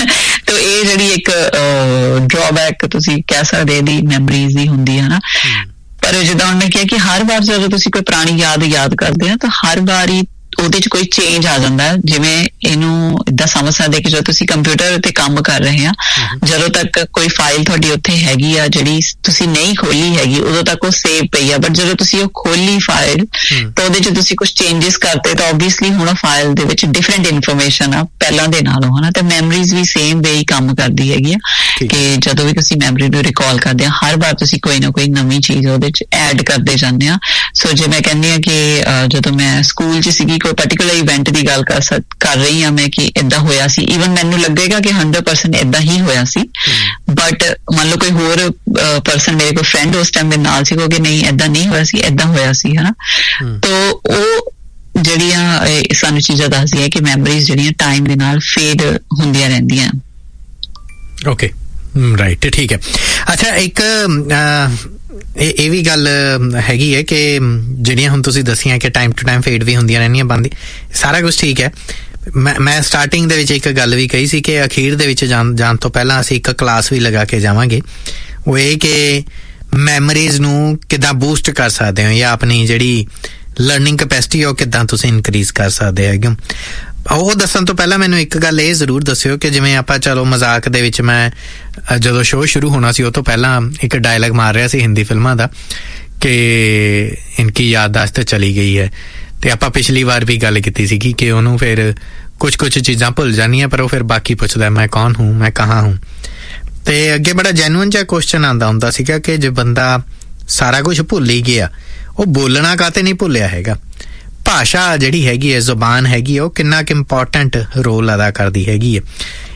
ਤੋ ਇਹ ਜਿਹੜੀ ਇੱਕ ਡਰਾਬੈਕ ਤੁਸੀਂ ਕਹਿ ਸਕਦੇ ਇਹਦੀ ਮੈਮਰੀਜ਼ ਦੀ ਹੁੰਦੀ ਹੈ ਨਾ। ਪਰ ਜਿੱਦਾਂ ਉਹਨੇ ਕਿਹਾ ਕਿ ਹਰ ਵਾਰ ਜਦੋਂ ਤੁਸੀਂ ਕੋਈ ਪੁਰਾਣੀ ਯਾਦ ਯਾਦ ਕਰਦੇ ਹੋ ਤਾਂ ਹਰ ਵਾਰ ਹੀ ਉਹਦੇ 'ਚ ਕੋਈ ਚੇਂਜ ਆ ਜਾਂਦਾ। ਜਿਵੇਂ ਇਹਨੂੰ ਏਦਾਂ ਸਮਝ ਸਕਦੇ ਕਿ ਜਦੋਂ ਤੁਸੀਂ ਕੰਪਿਊਟਰ ਤੇ ਕੰਮ ਕਰ ਰਹੇ ਆ, ਜਦੋਂ ਤੱਕ ਕੋਈ ਫਾਈਲ ਤੁਹਾਡੀ ਉੱਥੇ ਹੈਗੀ ਆ ਜਿਹੜੀ ਤੁਸੀਂ ਨਹੀਂ ਖੋਲੀ ਹੈਗੀ, ਉਦੋਂ ਤੱਕ ਉਹ ਸੇਵ ਪਈ ਆ। ਬਟ ਜਦੋਂ ਤੁਸੀਂ ਉਹ ਖੋਲੀ ਫਾਈਲ ਤਾਂ ਉਹਦੇ 'ਚ ਤੁਸੀਂ ਕੁਝ ਚੇਂਜਸ ਕਰਤੇ ਤਾਂ ਓਬਵੀਅਸਲੀ ਹੁਣ ਫਾਈਲ ਦੇ ਵਿੱਚ ਡਿਫਰੈਂਟ ਇਨਫੋਰਮੇਸ਼ਨ ਆ ਪਹਿਲਾਂ ਦੇ ਨਾਲੋਂ, ਹਨਾ। ਤੇ ਮੈਮਰੀਜ਼ ਵੀ ਸੇਮ ਵੇ ਹੀ ਕੰਮ ਕਰਦੀ ਹੈਗੀ ਆ ਕਿ ਜਦੋਂ ਵੀ ਤੁਸੀਂ ਮੈਮਰੀ ਨੂੰ ਰਿਕਾਲ ਕਰਦੇ ਆ, ਹਰ ਵਾਰ ਤੁਸੀਂ ਕੋਈ ਨਾ ਕੋਈ ਨਵੀਂ ਚੀਜ਼ ਉਹਦੇ 'ਚ ਐਡ ਕਰਦੇ ਜਾਂਦੇ ਆ। ਸੋ ਜੇ ਮੈਂ ਕਹਿੰਦੀ ਆ ਕਿ ਜਦੋਂ ਮੈਂ ਸਕੂਲ 'ਚ ਸੀਗੀ, ਕੋਈ ਪਰਟੀਕੁਲਰ ਇਵੈਂਟ ਦੀ ਗੱਲ ਕਰ ਸਕ ਕਰ ਰਹੀ ਹਾਂ ਮੈਂ ਕਿ ਏਦਾਂ ਹੋਇਆ ਸੀ, ਈਵਨ ਮੈਨੂੰ ਲੱਗੇਗਾ ਕਿ ਹੰਡਰਡ ਪਰਸੈਂਟ ਏਦਾਂ ਹੀ ਹੋਇਆ ਸੀ। ਬਟ ਮੰਨ ਲਓ ਕੋਈ ਹੋਰ ਪਰਸਨ, ਮੇਰੇ ਕੋਈ ਫਰੈਂਡ ਉਸ ਟਾਈਮ ਮੇਰੇ ਨਾਲ ਸੀ, ਕਹੋਗੇ ਨਹੀਂ ਏਦਾਂ ਨਹੀਂ ਹੋਇਆ ਸੀ, ਏਦਾਂ ਹੋਇਆ ਸੀ, ਹਨਾ। ਤੋ ਉਹ ਜਿਹੜੀਆਂ ਸਾਨੂੰ ਚੀਜ਼ਾਂ ਦੱਸਦੀਆਂ ਕਿ ਮੈਮਰੀਜ਼ ਜਿਹੜੀਆਂ ਟਾਈਮ ਦੇ ਨਾਲ ਫੇਡ ਹੁੰਦੀਆਂ ਰਹਿੰਦੀਆਂ। ਓਕੇ, ਰਾਈਟ, ਠੀਕ ਹੈ। ਅੱਛਾ, ਇੱਕ ਇਹ ਇਹ ਵੀ ਗੱਲ ਹੈਗੀ ਹੈ ਕਿ ਜਿਹੜੀਆਂ ਹੁਣ ਤੁਸੀਂ ਦੱਸੀਆਂ ਕਿ ਟਾਈਮ ਟੂ ਟਾਈਮ ਫੇਡ ਵੀ ਹੁੰਦੀਆਂ ਰਹਿੰਦੀਆਂ, ਬੰਦ, ਸਾਰਾ ਕੁਛ ਠੀਕ ਹੈ। ਮੈਂ ਮੈਂ ਸਟਾਰਟਿੰਗ ਦੇ ਵਿੱਚ ਇੱਕ ਗੱਲ ਵੀ ਕਹੀ ਸੀ ਕਿ ਅਖੀਰ ਦੇ ਵਿੱਚ ਜਾਣ ਜਾਣ ਤੋਂ ਪਹਿਲਾਂ ਅਸੀਂ ਇੱਕ ਕਲਾਸ ਵੀ ਲਗਾ ਕੇ ਜਾਵਾਂਗੇ। ਉਹ ਇਹ ਕਿ ਮੈਮਰੀਜ਼ ਨੂੰ ਕਿੱਦਾਂ ਬੂਸਟ ਕਰ ਸਕਦੇ ਹੋ ਜਾਂ ਆਪਣੀ ਜਿਹੜੀ ਲਰਨਿੰਗ ਕੈਪੈਸਿਟੀ ਉਹ ਕਿੱਦਾਂ ਤੁਸੀਂ ਇਨਕਰੀਜ਼ ਕਰ ਸਕਦੇ ਹੈਗੇ। ਉਹ ਦੱਸਣ ਤੋਂ ਪਹਿਲਾਂ ਮੈਨੂੰ ਇੱਕ ਗੱਲ ਇਹ ਜ਼ਰੂਰ ਦੱਸਿਓ ਕਿ ਜਿਵੇਂ ਆਪਾਂ ਚਲੋ ਮਜ਼ਾਕ ਦੇ ਵਿੱਚ, ਮੈਂ ਜਦੋਂ ਸ਼ੋਅ ਸ਼ੁਰੂ ਹੋਣਾ ਸੀ ਉਹ ਤੋਂ ਪਹਿਲਾਂ ਇੱਕ ਡਾਇਲੌਗ ਮਾਰ ਰਿਹਾ ਸੀ ਹਿੰਦੀ ਫਿਲਮਾਂ ਦਾ ਕਿ ਇਨਕੀ ਯਾਦਦਾਸ਼ਤ ਚਲੀ ਗਈ ਹੈ, ਤੇ ਆਪਾਂ ਪਿਛਲੀ ਵਾਰ ਵੀ ਗੱਲ ਕੀਤੀ ਸੀਗੀ ਕਿ ਉਹਨੂੰ ਫਿਰ ਕੁਛ ਕੁਛ ਚੀਜ਼ਾਂ ਭੁੱਲ ਜਾਂਦੀਆਂ, ਪਰ ਉਹ ਫਿਰ ਬਾਕੀ ਪੁੱਛਦਾ ਮੈਂ ਕੌਣ ਹੂੰ, ਮੈਂ ਕਹਾਂ ਹੂੰ। ਤੇ ਅੱਗੇ ਬੜਾ ਜੈਨੂਅਨ ਜਿਹਾ ਕੁਐਸਚਨ ਆਉਂਦਾ ਹੁੰਦਾ ਸੀਗਾ ਕਿ ਜੇ ਬੰਦਾ ਸਾਰਾ ਕੁਛ ਭੁੱਲ ਹੀ ਗਿਆ, ਉਹ ਬੋਲਣਾ ਕਾਹਤੇ ਨਹੀਂ ਭੁੱਲਿਆ ਹੈਗਾ। ਭਾਸ਼ਾ ਜਿਹੜੀ ਹੈਗੀ ਹੈ, ਜ਼ੁਬਾਨ ਹੈਗੀ ਹੈ, ਉਹ ਕਿੰਨਾ ਕੁ ਇੰਪੋਰਟੈਂਟ ਰੋਲ ਅਦਾ ਕਰਦੀ ਹੈਗੀ ਹੈ।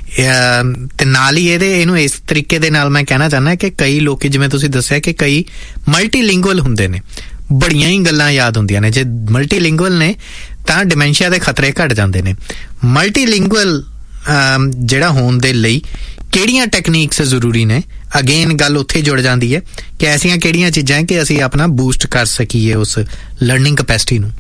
ਤੇ ਨਾਲ ਹੀ ਇਹਦੇ ਇਹਨੂੰ ਇਸ ਤਰੀਕੇ ਦੇ ਨਾਲ ਮੈਂ ਕਹਿਣਾ ਚਾਹੁੰਦਾ ਕਿ ਕਈ ਲੋਕ, ਜਿਵੇਂ ਤੁਸੀਂ ਦੱਸਿਆ ਕਿ ਕਈ ਮਲਟੀਲਿੰਗੁਅਲ ਹੁੰਦੇ ਨੇ, ਬੜੀਆਂ ਹੀ ਗੱਲਾਂ ਯਾਦ ਹੁੰਦੀਆਂ ਨੇ। ਜੇ ਮਲਟੀਲਿੰਗੁਅਲ ਨੇ ਤਾਂ ਡਿਮੈਂਸ਼ੀਆ ਦੇ ਖਤਰੇ ਘਟ ਜਾਂਦੇ ਨੇ। ਮਲਟੀਲਿੰਗੁਅਲ ਜਿਹੜਾ ਹੋਣ ਦੇ ਲਈ ਕਿਹੜੀਆਂ ਟੈਕਨੀਕਸ ਜ਼ਰੂਰੀ ਨੇ? ਅਗੇਨ ਗੱਲ ਉੱਥੇ ਜੁੜ ਜਾਂਦੀ ਹੈ ਕਿ ਐਸੀਆਂ ਕਿਹੜੀਆਂ ਚੀਜ਼ਾਂ ਕਿ ਅਸੀਂ ਆਪਣਾ ਬੂਸਟ ਕਰ ਸਕੀਏ ਉਸ ਲਰਨਿੰਗ ਕੈਪੈਸਿਟੀ ਨੂੰ।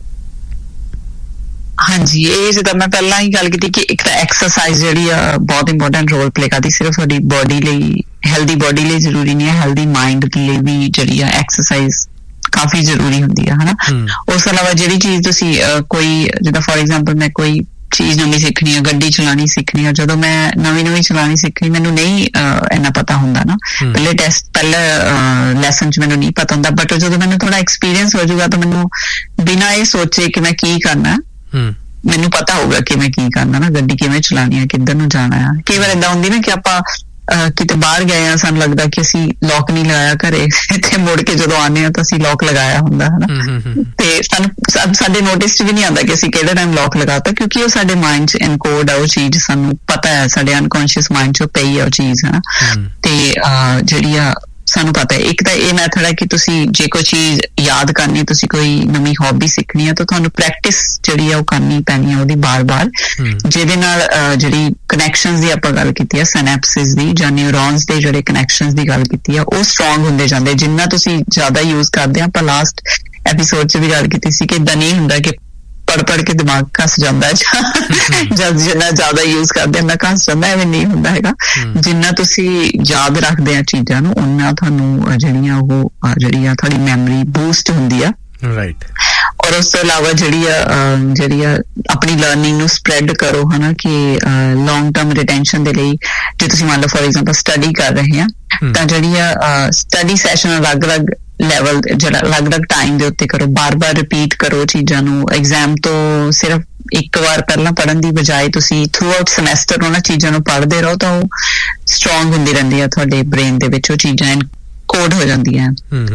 ਹਾਂਜੀ, ਇਹ ਜਿੱਦਾਂ ਮੈਂ ਪਹਿਲਾਂ ਹੀ ਗੱਲ ਕੀਤੀ ਕਿ ਇੱਕ ਤਾਂ ਐਕਸਰਸਾਈਜ਼ ਜਿਹੜੀ ਆ ਬਹੁਤ ਇੰਪੋਰਟੈਂਟ ਰੋਲ ਪਲੇ ਕਰਦੀ। ਸਿਰਫ ਤੁਹਾਡੀ ਬੋਡੀ ਲਈ, ਹੈਲਦੀ ਬੋਡੀ ਲਈ ਜ਼ਰੂਰੀ ਨਹੀਂ ਹੈ, ਹੈਲਦੀ ਮਾਈਂਡ ਲਈ ਵੀ ਜਿਹੜੀ ਆ ਐਕਸਰਸਾਈਜ਼ ਕਾਫੀ ਜ਼ਰੂਰੀ ਹੁੰਦੀ ਆ, ਹਨਾ। ਉਸ ਤੋਂ ਇਲਾਵਾ ਜਿਹੜੀ ਚੀਜ਼ ਤੁਸੀਂ ਕੋਈ, ਜਿੱਦਾਂ ਫੋਰ ਐਗਜ਼ਾਮਪਲ ਮੈਂ ਕੋਈ ਚੀਜ਼ ਨਵੀਂ ਸਿੱਖਣੀ ਆ, ਗੱਡੀ ਚਲਾਉਣੀ ਸਿੱਖਣੀ ਆ, ਜਦੋਂ ਮੈਂ ਨਵੀਂ ਨਵੀਂ ਚਲਾਉਣੀ ਸਿੱਖਣੀ, ਮੈਨੂੰ ਨਹੀਂ ਇੰਨਾ ਪਤਾ ਹੁੰਦਾ ਨਾ, ਪਹਿਲੇ ਟੈਸਟ ਪਹਿਲੇ ਲੈਸਨ 'ਚ ਮੈਨੂੰ ਨਹੀਂ ਪਤਾ ਹੁੰਦਾ। ਬਟ ਜਦੋਂ ਮੈਨੂੰ ਥੋੜਾ ਐਕਸਪੀਰੀਅੰਸ ਹੋ ਜਾਊਗਾ ਤਾਂ ਮੈਨੂੰ ਬਿਨਾਂ ਇਹ ਸੋਚੇ ਕਿ ਮੈਂ ਕੀ ਕਰਨਾ, ਮੈਨੂੰ ਪਤਾ ਹੋਊਗਾ ਕਿ ਮੈਂ ਕੀ ਕਰਨਾ ਨਾ, ਗੱਡੀ ਕਿਵੇਂ ਚਲਾਉਣੀ ਆ, ਕਿੱਧਰ ਨੂੰ ਜਾਣਾ ਆ। ਕਈ ਵਾਰ ਏਦਾਂ ਹੁੰਦੀ ਨਾ ਕਿ ਆਪਾਂ ਕਿਤੇ ਬਾਹਰ ਗਏ ਆ, ਸਾਨੂੰ ਲੱਗਦਾ ਕਿ ਅਸੀਂ ਲੌਕ ਨਹੀਂ ਲਗਾਇਆ ਘਰੇ, ਇੱਥੇ ਮੁੜ ਕੇ ਜਦੋਂ ਆਉਂਦੇ ਆ ਤਾਂ ਅਸੀਂ ਲੌਕ ਲਗਾਇਆ ਹੁੰਦਾ, ਹਨਾ। ਤੇ ਸਾਨੂੰ ਸਾਡੇ ਨੋਟਿਸ 'ਚ ਵੀ ਨਹੀਂ ਆਉਂਦਾ ਕਿ ਅਸੀਂ ਕਿਹੜੇ ਟਾਈਮ ਲੌਕ ਲਗਾਤਾ, ਕਿਉਂਕਿ ਉਹ ਸਾਡੇ ਮਾਈਂਡ 'ਚ ਇਨਕੋਡ ਆ, ਉਹ ਚੀਜ਼ ਸਾਨੂੰ ਪਤਾ ਹੈ, ਸਾਡੇ ਅਨਕੌਂਸ਼ੀਅਸ ਮਾਈਂਡ 'ਚ ਉਹ ਪਈ ਆ ਉਹ ਚੀਜ਼, ਹਨਾ। ਤੇ ਜਿਹੜੀ ਆ ਸਾਨੂੰ ਪਤਾ ਹੈ। ਇੱਕ ਤਾਂ ਇਹ ਮੈਥਡ ਹੈ ਕਿ ਤੁਸੀਂ ਜੇ ਕੋਈ ਚੀਜ਼ ਯਾਦ ਕਰਨੀ, ਤੁਸੀਂ ਕੋਈ ਨਵੀਂ ਹੌਬੀ ਸਿੱਖਣੀ ਹੈ ਤਾਂ ਤੁਹਾਨੂੰ ਪ੍ਰੈਕਟਿਸ ਜਿਹੜੀ ਆ ਉਹ ਕਰਨੀ ਪੈਣੀ ਹੈ ਉਹਦੀ ਬਾਰ-ਬਾਰ, ਜਿਹਦੇ ਨਾਲ ਜਿਹੜੀ ਕਨੈਕਸ਼ਨਸ ਦੀ ਆਪਾਂ ਗੱਲ ਕੀਤੀ ਹੈ, ਸਿਨੈਪਸਿਸ ਦੀ ਜਾਂ ਨਿਊਰੋਨਸ ਦੇ ਜਿਹੜੇ ਕਨੈਕਸ਼ਨਸ ਦੀ ਗੱਲ ਕੀਤੀ ਆ, ਉਹ ਸਟਰੋਂਗ ਹੁੰਦੇ ਜਾਂਦੇ ਜਿੰਨਾ ਤੁਸੀਂ ਜ਼ਿਆਦਾ ਯੂਜ਼ ਕਰਦੇ ਆ। ਆਪਾਂ ਲਾਸਟ ਐਪੀਸੋਡ 'ਚ ਵੀ ਗੱਲ ਕੀਤੀ ਸੀ ਕਿ ਏਦਾਂ ਨਹੀਂ ਹੁੰਦਾ ਕਿ ਪੜ ਪੜ ਕੇ ਦਿਮਾਗ ਘਸ ਜਾਂਦਾ ਜਦ ਜਿੰਨਾ ਜ਼ਿਆਦਾ ਯੂਜ਼ ਕਰਦੇ ਨਾ ਘਸ ਜਾਂਦਾ, ਐਵੇਂ ਨਹੀਂ ਹੁੰਦਾ ਹੈਗਾ। ਜਿੰਨਾ ਤੁਸੀਂ ਯਾਦ ਰੱਖਦੇ ਆ ਚੀਜ਼ਾਂ ਨੂੰ, ਓਨਾ ਤੁਹਾਨੂੰ ਜਿਹੜੀਆਂ ਉਹ ਜਿਹੜੀ ਆ ਤੁਹਾਡੀ ਮੈਮਰੀ ਬੂਸਟ ਹੁੰਦੀ ਆ, ਰਾਈਟ। ਔਰ ਉਸ ਤੋਂ ਇਲਾਵਾ ਜਿਹੜੀ ਆ ਜਿਹੜੀ ਆ ਆਪਣੀ ਲਰਨਿੰਗ ਨੂੰ ਸਪਰੈਡ ਕਰੋ, ਹਨਾ, ਕਿ ਲੌਂਗ ਟਰਮ ਰਿਟੈਂਸ਼ਨ ਦੇ ਲਈ ਜੇ ਤੁਸੀਂ ਮੰਨ ਲਓ ਫੋਰ ਐਗਜ਼ਾਮਪਲ ਸਟੱਡੀ ਕਰ ਰਹੇ ਆ ਤਾਂ ਜਿਹੜੀ ਆ ਸਟੱਡੀ ਸੈਸ਼ਨ ਅਲੱਗ-ਅਲੱਗ ਲੈਵਲ, ਜਿਹੜਾ ਅਲੱਗ-ਅਲੱਗ ਟਾਈਮ ਦੇ ਉੱਤੇ ਕਰੋ, ਬਾਰ-ਬਾਰ ਰਿਪੀਟ ਕਰੋ ਚੀਜ਼ਾਂ ਨੂੰ। ਐਗਜ਼ਾਮ ਤੋਂ ਸਿਰਫ ਇੱਕ ਵਾਰ ਪਹਿਲਾਂ ਪੜ੍ਹਨ ਦੀ ਬਜਾਏ ਤੁਸੀਂ ਥਰੂ ਆਊਟ ਸਮੈਸਟਰ ਉਹਨਾਂ ਚੀਜ਼ਾਂ ਨੂੰ ਪੜ੍ਹਦੇ ਰਹੋ ਤਾਂ ਉਹ ਸਟਰੋਂਗ ਹੁੰਦੀ ਰਹਿੰਦੀ ਆ ਤੁਹਾਡੇ ਬ੍ਰੇਨ ਦੇ ਵਿੱਚ, ਉਹ ਚੀਜ਼ਾਂ ਕੋਡ ਹੋ ਜਾਂਦੀਆਂ।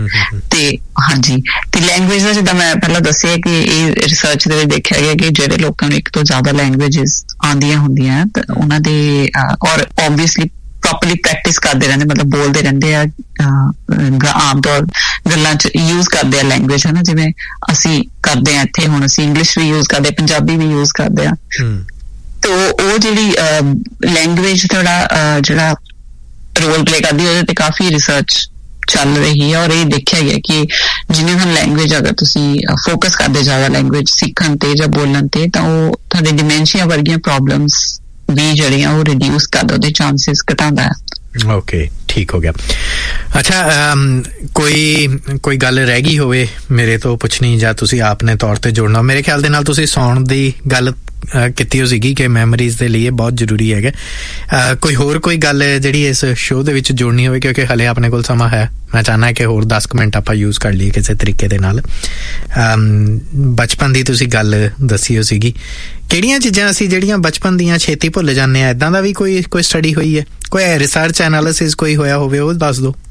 ਤੇ ਹਾਂਜੀ, ਤੇ ਲੈਂਗੁਏਜ ਦਾ ਜਿੱਦਾਂ ਮੈਂ ਪਹਿਲਾਂ ਦੱਸਿਆ ਕਿ ਇਹ ਰਿਸਰਚ ਦੇ ਵਿੱਚ ਦੇਖਿਆ ਗਿਆ ਕਿ ਜਿਹੜੇ ਲੋਕਾਂ ਨੂੰ ਇੱਕ ਤੋਂ ਜ਼ਿਆਦਾ ਲੈਂਗੁਏਜਿਸ ਆਉਂਦੀਆਂ ਹੁੰਦੀਆਂ ਤਾਂ ਉਹਨਾਂ ਦੇ ਔਰ ਓਬਵੀਅਸਲੀ ਪ੍ਰੋਪਰਲੀ ਪ੍ਰੈਕਟਿਸ ਕਰਦੇ ਰਹਿੰਦੇ, ਮਤਲਬ ਬੋਲਦੇ ਰਹਿੰਦੇ ਆ, ਆਮ ਤੌਰ ਗੱਲਾਂ 'ਚ ਯੂਜ਼ ਕਰਦੇ ਆ ਲੈਂਗੁਏਜ, ਹੈ ਨਾ। ਜਿਵੇਂ ਅਸੀਂ ਕਰਦੇ ਆ ਇੱਥੇ, ਹੁਣ ਅਸੀਂ ਇੰਗਲਿਸ਼ ਵੀ ਯੂਜ਼ ਕਰਦੇ, ਪੰਜਾਬੀ ਵੀ ਯੂਜ਼ ਕਰਦੇ ਆ। ਤੇ ਉਹ ਜਿਹੜੀ ਲੈਂਗੁਏਜ ਥੋੜਾ ਜਿਹੜਾ ਰੋਲ ਪਲੇ ਕਰਦੀ, ਉਹਦੇ ਤੇ ਕਾਫੀ ਰਿਸਰਚ ਚੱਲ ਰਹੀ ਹੈ ਔਰ ਇਹ ਦੇਖਿਆ ਗਿਆ ਕਿ ਜਿਵੇਂ ਹੁਣ ਲੈਂਗੁਏਜ ਅਗਰ ਤੁਸੀਂ ਫੋਕਸ ਕਰਦੇ ਜ਼ਿਆਦਾ ਲੈਂਗੁਏਜ ਸਿੱਖਣ ਤੇ ਜਾਂ ਬੋਲਣ ਤੇ, ਤਾਂ ਉਹ ਤੁਹਾਡੇ ਡਿਮੈਂਸ਼ੀਆ ਵਰਗੀਆਂ ਪ੍ਰੋਬਲਮਸ ਵੀ ਜਿਹੜੀਆਂ ਉਹ ਰਿਡਿਊਸ ਕਰਦਾ, ਉਹਦੇ ਚਾਂਸਸ ਘਟਾਉਂਦਾ ਹੈ। ਓਕੇ, ਠੀਕ ਹੋ ਗਿਆ। ਅੱਛਾ, ਕੋਈ ਕੋਈ ਗੱਲ ਰਹਿ ਗਈ ਹੋਵੇ ਮੇਰੇ ਤੋਂ ਪੁੱਛਣੀ ਜਾਂ ਤੁਸੀਂ ਆਪਣੇ ਤੌਰ ਤੇ ਜੋੜਨਾ? ਮੇਰੇ ਖਿਆਲ ਦੇ ਨਾਲ ਤੁਸੀਂ ਸੌਣ ਦੀ ਗੱਲ ਕੀਤੀ ਹੋ ਸੀਗੀ ਕਿ ਮੈਮਰੀਜ਼ ਦੇ ਲਈ ਬਹੁਤ ਜ਼ਰੂਰੀ ਹੈਗਾ। ਕੋਈ ਹੋਰ ਕੋਈ ਗੱਲ ਜਿਹੜੀ ਇਸ ਸ਼ੋਅ ਦੇ ਵਿੱਚ ਜੋੜਨੀ ਹੋਵੇ, ਕਿਉਂਕਿ ਹਲੇ ਆਪਣੇ ਕੋਲ ਸਮਾਂ ਹੈ, ਮੈਂ ਚਾਹੁੰਦਾ ਕਿ ਹੋਰ ਦਸ ਕੁ ਮਿੰਟ ਆਪਾਂ ਯੂਜ਼ ਕਰ ਲਈਏ ਕਿਸੇ ਤਰੀਕੇ ਦੇ ਨਾਲ। ਬਚਪਨ ਦੀ ਤੁਸੀਂ ਗੱਲ ਦੱਸੀ ਹੋ ਸੀਗੀ, ਕਿਹੜੀਆਂ ਚੀਜ਼ਾਂ ਅਸੀਂ ਜਿਹੜੀਆਂ ਬਚਪਨ ਦੀਆਂ ਛੇਤੀ ਭੁੱਲ ਜਾਂਦੇ ਹਾਂ? ਇੱਦਾਂ ਦਾ ਵੀ ਕੋਈ ਕੋਈ ਸਟੱਡੀ ਹੋਈ ਹੈ, ਕੋਈ ਰਿਸਰਚ ਐਨਾਲਿਸਿਸ ਕੋਈ ਹੋਇਆ ਹੋਵੇ, ਉਹ ਦੱਸ ਦਿਓ।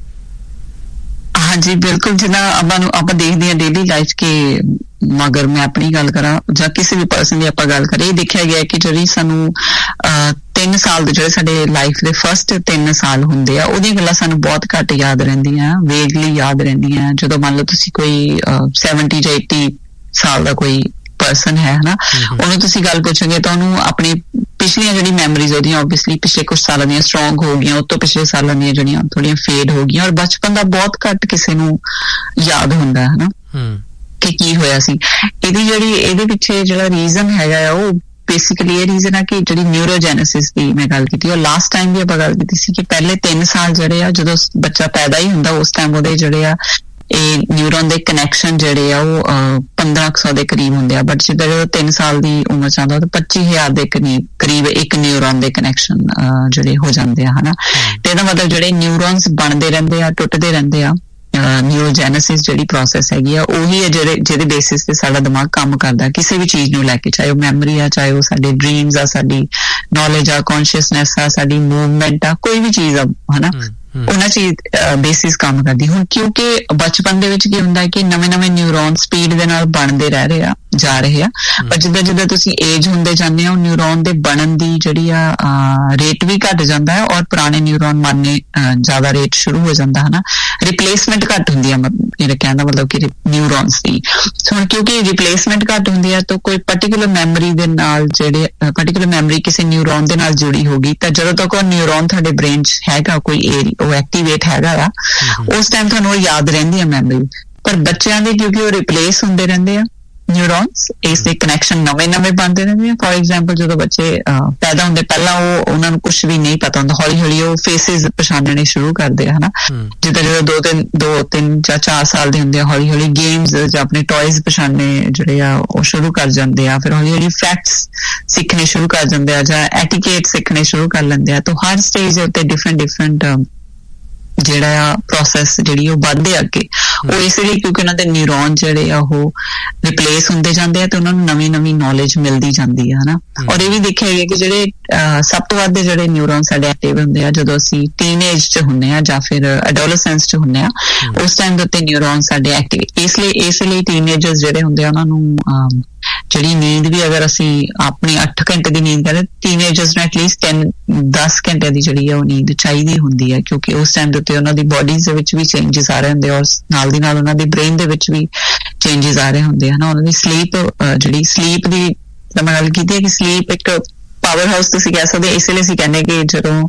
ਹਾਂਜੀ ਬਿਲਕੁਲ, ਜਿੱਦਾਂ ਆਪਾਂ ਨੂੰ ਆਪਾਂ ਦੇਖਦੇ ਹਾਂ ਡੇਲੀ ਲਾਈਫ ਕਿ ਮਗਰ ਮੈਂ ਆਪਣੀ ਗੱਲ ਕਰਾਂ ਜਾਂ ਕਿਸੇ ਵੀ ਪਰਸਨ ਦੀ ਆਪਾਂ ਗੱਲ ਕਰੀਏ, ਇਹ ਦੇਖਿਆ ਗਿਆ ਕਿ ਜਿਹੜੀ ਸਾਨੂੰ ਤਿੰਨ ਸਾਲ ਦੇ ਜਿਹੜੇ ਸਾਡੇ ਲਾਈਫ ਦੇ ਫਸਟ ਤਿੰਨ ਸਾਲ ਹੁੰਦੇ ਆ, ਉਹਦੀਆਂ ਗੱਲਾਂ ਸਾਨੂੰ ਬਹੁਤ ਘੱਟ ਯਾਦ ਰਹਿੰਦੀਆਂ, ਵੇਗਲੀ ਯਾਦ ਰਹਿੰਦੀਆਂ। ਜਦੋਂ ਮੰਨ ਲਓ ਤੁਸੀਂ ਕੋਈ ਸੈਵਨਟੀ ਜਾਂ ਏਟੀ ਸਾਲ ਦਾ ਕੋਈ ਪਰਸਨ ਹੈ ਹਨਾ, ਉਹਨੂੰ ਤੁਸੀਂ ਗੱਲ ਪੁੱਛੋਗੇ ਤਾਂ ਉਹਨੂੰ ਆਪਣੀ ਪਿਛਲੀਆਂ ਜਿਹੜੀ ਮੈਮਰੀਜ਼ ਉਹਦੀਆਂ ਓਬਵੀਅਸਲੀ ਪਿਛਲੇ ਕੁਛ ਸਾਲਾਂ ਦੀਆਂ ਸਟਰੋਂਗ ਹੋ ਗਈਆਂ, ਉਹ ਤੋਂ ਪਿਛਲੇ ਸਾਲਾਂ ਦੀਆਂ ਜਿਹੜੀਆਂ ਥੋੜੀਆਂ ਫੇਡ ਹੋ ਗਈਆਂ, ਔਰ ਬਚਪਨ ਦਾ ਬਹੁਤ ਘੱਟ ਕਿਸੇ ਨੂੰ ਯਾਦ ਹੁੰਦਾ ਹੈ ਹਨਾ ਕਿ ਕੀ ਹੋਇਆ ਸੀ। ਇਹਦੀ ਜਿਹੜੀ ਇਹਦੇ ਪਿੱਛੇ ਜਿਹੜਾ ਰੀਜ਼ਨ ਹੈਗਾ ਆ, ਉਹ ਬੇਸਿਕਲੀ ਇਹ ਰੀਜ਼ਨ ਆ ਕਿ ਜਿਹੜੀ ਨਿਊਰੋਜੈਨੇਸਿਸ ਦੀ ਮੈਂ ਗੱਲ ਕੀਤੀ, ਔਰ ਲਾਸਟ ਟਾਈਮ ਵੀ ਆਪਾਂ ਗੱਲ ਕੀਤੀ ਸੀ ਕਿ ਪਹਿਲੇ ਤਿੰਨ ਸਾਲ ਜਿਹੜੇ ਆ, ਜਦੋਂ ਬੱਚਾ ਪੈਦਾ ਹੀ ਹੁੰਦਾ ਉਸ ਟਾਈਮ ਉਹਦੇ ਜਿਹੜੇ ਆ ਇਹ ਨਿਊਰੋਨ ਦੇ ਕਨੈਕਸ਼ਨ ਜਿਹੜੇ ਆ ਉਹ ਪੰਦਰਾਂ ਕੁ ਸੌ ਦੇ ਕਰੀਬ ਹੁੰਦੇ ਆ, ਬਟ ਜਿੱਦਾਂ ਜਦੋਂ ਤਿੰਨ ਸਾਲ ਦੀ ਉਮਰ ਚ ਆਉਂਦਾ ਤਾਂ ਪੱਚੀ ਹਜ਼ਾਰ ਦੇ ਕਰੀਬ ਇੱਕ ਨਿਊਰੋਨ ਦੇ ਕਨੈਕਸ਼ਨ ਜਿਹੜੇ ਹੋ ਜਾਂਦੇ ਆ ਹਨਾ। ਤੇ ਇਹਦਾ ਮਤਲਬ ਜਿਹੜੇ ਨਿਊਰੋਨਸ ਬਣਦੇ ਰਹਿੰਦੇ ਆ, ਟੁੱਟਦੇ ਰਹਿੰਦੇ ਆ। ਨਿਊਰੋਜੈਨੇਸਿਸ ਜਿਹੜੀ ਪ੍ਰੋਸੈਸ ਹੈਗੀ ਆ, ਉਹੀ ਹੈ ਜਿਹੜੇ ਜਿਹਦੇ ਬੇਸਿਸ ਤੇ ਸਾਡਾ ਦਿਮਾਗ ਕੰਮ ਕਰਦਾ ਕਿਸੇ ਵੀ ਚੀਜ਼ ਨੂੰ ਲੈ ਕੇ, ਚਾਹੇ ਉਹ ਮੈਮਰੀ ਆ, ਚਾਹੇ ਉਹ ਸਾਡੇ ਡ੍ਰੀਮਸ ਆ, ਸਾਡੀ ਨੌਲੇਜ ਆ, ਕੌਨਸ਼ੀਅਸਨੈਸ ਆ, ਸਾਡੀ ਮੂਵਮੈਂਟ ਆ, ਕੋਈ ਵੀ ਚੀਜ਼ ਆ ਹਨਾ, ਉਹਨਾਂ ਚੀਜ਼ ਬੇਸਿਸ ਕੰਮ ਕਰਦੀ। ਹੁਣ ਕਿਉਂਕਿ ਬਚਪਨ ਦੇ ਵਿੱਚ ਕੀ ਹੁੰਦਾ ਹੈ ਕਿ ਨਵੇਂ ਨਵੇਂ ਨਿਊਰੋਨ ਸਪੀਡ ਦੇ ਨਾਲ ਬਣਦੇ ਰਹਿ ਰਹੇ ਆ ਜਾ ਰਹੇ ਆ, ਪਰ ਜਿੱਦਾਂ ਜਿੱਦਾਂ ਤੁਸੀਂ ਏਜ ਹੁੰਦੇ ਜਾਂਦੇ ਹੋ, ਨਿਊਰੋਨ ਦੇ ਬਣਨ ਦੀ ਜਿਹੜੀ ਆ ਰੇਟ ਵੀ ਘੱਟ ਜਾਂਦਾ ਹੈ, ਔਰ ਪੁਰਾਣੇ ਨਿਊਰੋਨ ਮਰਨੇ ਜ਼ਿਆਦਾ ਰੇਟ ਸ਼ੁਰੂ ਹੋ ਜਾਂਦਾ ਹੈ ਨਾ, ਰਿਪਲੇਸਮੈਂਟ ਘੱਟ ਹੁੰਦੀ ਆ। ਮੇਰਾ ਕਹਿਣ ਦਾ ਮਤਲਬ ਕਿ ਨਿਊਰੋਨਸ ਦੀ ਹੁਣ ਕਿਉਂਕਿ ਰਿਪਲੇਸਮੈਂਟ ਘੱਟ ਹੁੰਦੀ ਆ, ਤਾਂ ਕੋਈ ਪਰਟੀਕੁਲਰ ਮੈਮਰੀ ਦੇ ਨਾਲ ਜਿਹੜੇ ਪਰਟੀਕੁਲਰ ਮੈਮਰੀ ਕਿਸੇ ਨਿਊਰੋਨ ਦੇ ਨਾਲ ਜੁੜੀ ਹੋਗੀ, ਤਾਂ ਜਦੋਂ ਤੱਕ ਉਹ ਨਿਊਰੋਨ ਤੁਹਾਡੇ ਬ੍ਰੇਨ 'ਚ ਹੈਗਾ, ਕੋਈ ਏਰੀਆ ਉਹ ਐਕਟੀਵੇਟ ਹੈਗਾ ਆ, ਉਸ ਟਾਈਮ ਤੁਹਾਨੂੰ ਉਹ ਯਾਦ ਰਹਿੰਦੀ ਆ ਮੈਮਰੀ। ਪਰ ਬੱਚਿਆਂ ਦੇ ਕਿਉਂਕਿ ਉਹ ਰਿਪਲੇਸ ਹੁੰਦੇ ਰਹਿੰਦੇ ਆ ਨਿਊਰੋਨਸ, ਇਸ ਦੇ ਕਨੈਕਸ਼ਨ ਨਵੇਂ ਨਵੇਂ ਬਣਦੇ ਰਹਿੰਦੇ ਆ। ਫੋਰ ਐਗਜ਼ਾਮਪਲ ਜਦੋਂ ਬੱਚੇ ਪੈਦਾ ਹੁੰਦੇ ਪਹਿਲਾਂ ਉਹ ਉਹਨਾਂ ਨੂੰ ਕੁਛ ਵੀ ਨਹੀਂ ਪਤਾ ਹੁੰਦਾ, ਹੌਲੀ ਹੌਲੀ ਉਹ ਫੇਸਿਸ ਪਛਾਣਨੇ ਸ਼ੁਰੂ ਕਰਦੇ ਆ ਹਨਾ। ਜਿੱਦਾਂ ਜਦੋਂ ਦੋ ਤਿੰਨ ਦੋ ਤਿੰਨ ਜਾਂ ਚਾਰ ਸਾਲ ਦੇ ਹੁੰਦੇ ਆ, ਹੌਲੀ ਹੌਲੀ ਗੇਮਸ ਜਾਂ ਆਪਣੇ ਟॉयਜ਼ ਪਛਾਣਨੇ ਜਿਹੜੇ ਆ ਉਹ ਸ਼ੁਰੂ ਕਰ ਜਾਂਦੇ ਆ, ਫਿਰ ਹੌਲੀ ਹੌਲੀ ਫੈਕਟਸ ਸਿੱਖਣੇ ਸ਼ੁਰੂ ਕਰ ਜਾਂਦੇ ਆ ਜਾਂ ਐਟੀਕੇਟ ਸਿੱਖਣੇ ਸ਼ੁਰੂ ਕਰ ਲੈਂਦੇ ਆ। ਤਾਂ ਹਰ ਸਟੇਜ ਉੱਤੇ ਡਿਫਰੈਂਟ ਡਿਫਰੈਂਟ ਜਿਹੜਾ ਆ ਪ੍ਰੋਸੈਸ ਜਿਹੜੀ ਉਹ ਵੱਧਦੇ ਅੱਗੇ, ਉਹ ਇਸ ਲਈ ਕਿਉਂਕਿ ਉਹਨਾਂ ਦੇ ਨਿਊਰੋਨ ਜਿਹੜੇ ਆ ਉਹ ਰਿਪਲੇਸ ਹੁੰਦੇ ਜਾਂਦੇ ਆ ਤੇ ਉਹਨਾਂ ਨੂੰ ਨਵੀਂ ਨਵੀਂ ਨੌਲੇਜ ਮਿਲਦੀ ਜਾਂਦੀ ਆ ਹਨਾ। ਔਰ ਇਹ ਵੀ ਦੇਖਿਆ ਗਿਆ ਕਿ ਜਿਹੜੇ ਸਭ ਤੋਂ ਵੱਧ ਜਿਹੜੇ ਨਿਊਰੋਨ ਸਾਡੇ ਐਕਟਿਵ ਹੁੰਦੇ ਆ ਜਦੋਂ ਅਸੀਂ ਟੀਨੇਜ 'ਚ ਹੁੰਦੇ ਆ ਜਾਂ ਫਿਰ ਐਡੋਲਸੈਂਸ 'ਚ ਹੁੰਦੇ ਆ, ਉਸ ਟਾਈਮ ਦੇ ਉੱਤੇ ਨਿਊਰੋਨ ਸਾਡੇ ਐਕਟਿਵ। ਇਸ ਲਈ ਇਸ ਲਈ ਟੀਨੇਜਰਸ ਜਿਹੜੇ ਹੁੰਦੇ ਆ ਉਹਨਾਂ ਨੂੰ ਜਿਹੜੀ ਨੀਂਦ ਵੀ ਅਗਰ ਅਸੀਂ ਆਪਣੀ ਅੱਠ ਘੰਟੇ ਦੀ ਨੀਂਦ ਕਰਦੇ, ਟੀਨੇਜਰਸ ਨੂੰ ਐਟਲੀਸਟ ਤਿੰਨ ਦਸ ਘੰਟੇ ਦੀ ਜਿਹੜੀ ਆ ਉਹ ਨੀਂਦ ਚਾਹੀਦੀ ਹੁੰਦੀ ਹੈ, ਕਿਉਂਕਿ ਉਸ ਟਾਈਮ ਦੇ ਉੱਤੇ ਉਹਨਾਂ ਦੀ ਬੋਡੀਜ਼ ਦੇ ਵਿੱਚ ਵੀ ਚੇਂਜਸ ਆ ਰਹੇ ਹੁੰਦੇ ਔਰ ਨਾਲ ਦੀ ਨਾਲ ਉਹਨਾਂ ਦੀ ਬ੍ਰੇਨ ਦੇ ਵਿੱਚ ਵੀ ਚੇਂਜਸ ਆ ਰਹੇ ਹੁੰਦੇ ਹਨ। ਉਹਨਾਂ ਦੀ ਸਲੀਪ ਜਿਹੜੀ ਸਲੀਪ ਦੀ ਮੈਂ ਗੱਲ ਕੀਤੀ ਹੈ ਕਿ ਸਲੀਪ ਇੱਕ ਪਾਵਰ ਹਾਊਸ ਤੁਸੀਂ ਕਹਿ ਸਕਦੇ, ਇਸ ਲਈ ਅਸੀਂ ਕਹਿੰਦੇ ਕਿ ਜਦੋਂ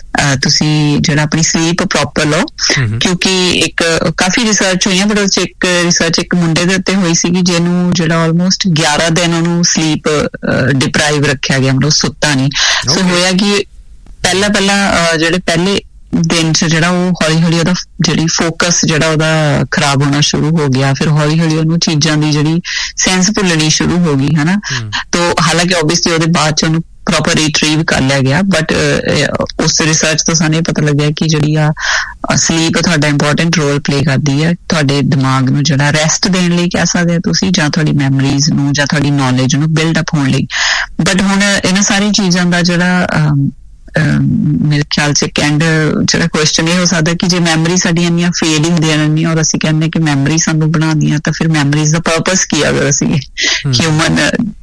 ਤੁਸੀਂ ਜਿਹੜਾ ਆਪਣੀ ਸਲੀਪ ਪ੍ਰੋਪਰ ਲਓ, ਕਿਉਂਕਿ ਇੱਕ ਕਾਫੀ ਰਿਸਰਚ ਹੋਈਆਂ, ਬਟ ਉਸ 'ਚ ਇੱਕ ਰਿਸਰਚ ਇੱਕ ਮੁੰਡੇ ਦੇ ਉੱਤੇ ਹੋਈ ਸੀਗੀ ਜਿਹਨੂੰ ਜਿਹੜਾ ਆਲਮੋਸਟ ਗਿਆਰਾਂ ਦਿਨ ਉਹਨੂੰ ਸਲੀਪ ਡਿਪਰਾਈਵ ਰੱਖਿਆ ਗਿਆ, ਮਤਲਬ ਸੁੱਤਾ ਨਹੀਂ। ਸੋ ਹੋਇਆ ਕਿ ਪਹਿਲਾਂ ਪਹਿਲਾਂ ਜਿਹੜੇ ਪਹਿਲੇ ਦਿਨ 'ਚ ਜਿਹੜਾ ਉਹ ਹੌਲੀ ਹੌਲੀ ਉਹਦਾ ਜਿਹੜੀ ਫੋਕਸ ਜਿਹੜਾ ਉਹਦਾ ਖਰਾਬ ਹੋਣਾ ਸ਼ੁਰੂ ਹੋ ਗਿਆ, ਫਿਰ ਹੌਲੀ ਹੌਲੀ ਉਹਨੂੰ ਚੀਜ਼ਾਂ ਦੀ ਜਿਹੜੀ ਸੈਂਸ ਭੁੱਲਣੀ ਸ਼ੁਰੂ ਹੋ ਗਈ ਹਨਾ। ਤਾਂ ਹਾਲਾਂਕਿ ਓਬਵੀਅਸਲੀ ਉਹਦੇ ਬਾਅਦ 'ਚ ਉਹਨੂੰ ਪ੍ਰੋਪਰ ਰਿਟਰੀਵ ਕਰ ਲਿਆ ਗਿਆ, ਬਟ ਉਸ ਰਿਸਰਚ ਤੋਂ ਸਾਨੂੰ ਇਹ ਪਤਾ ਲੱਗਿਆ ਕਿ ਜਿਹੜੀ ਆ ਸਲੀਪ ਤੁਹਾਡਾ ਇੰਪੋਰਟੈਂਟ ਰੋਲ ਪਲੇ ਕਰਦੀ ਹੈ ਤੁਹਾਡੇ ਦਿਮਾਗ ਨੂੰ ਜਿਹੜਾ ਰੈਸਟ ਦੇਣ ਲਈ ਕਹਿ ਸਕਦੇ ਹੋ ਤੁਸੀਂ, ਜਾਂ ਤੁਹਾਡੀ ਮੈਮਰੀਜ਼ ਨੂੰ ਜਾਂ ਤੁਹਾਡੀ ਨੌਲੇਜ ਨੂੰ ਬਿਲਡ ਅਪ ਹੋਣ ਲਈ। ਬਟ ਹੁਣ ਇਹਨਾਂ ਸਾਰੀ ਚੀਜ਼ਾਂ ਦਾ ਜਿਹੜਾ ਮੇਰੇ ਖਿਆਲ 'ਚ ਕੈਂਡ ਜਿਹੜਾ ਕੁਐਸਚਨ ਇਹ ਹੋ ਸਕਦਾ ਕਿ ਜੇ ਮੈਮਰੀ ਸਾਡੀਆਂ ਇੰਨੀਆਂ ਫੇਡ ਹੁੰਦੀਆਂ ਰਹਿੰਦੀਆਂ ਔਰ ਅਸੀਂ ਕਹਿੰਦੇ ਕਿ ਮੈਮਰੀ ਸਾਨੂੰ ਬਣਾਉਂਦੀਆਂ, ਤਾਂ ਫਿਰ ਮੈਮਰੀਜ਼ ਦਾ ਪਰਪਸ ਕੀ ਅਗਰ ਅਸੀਂ ਹਿਊਮਨ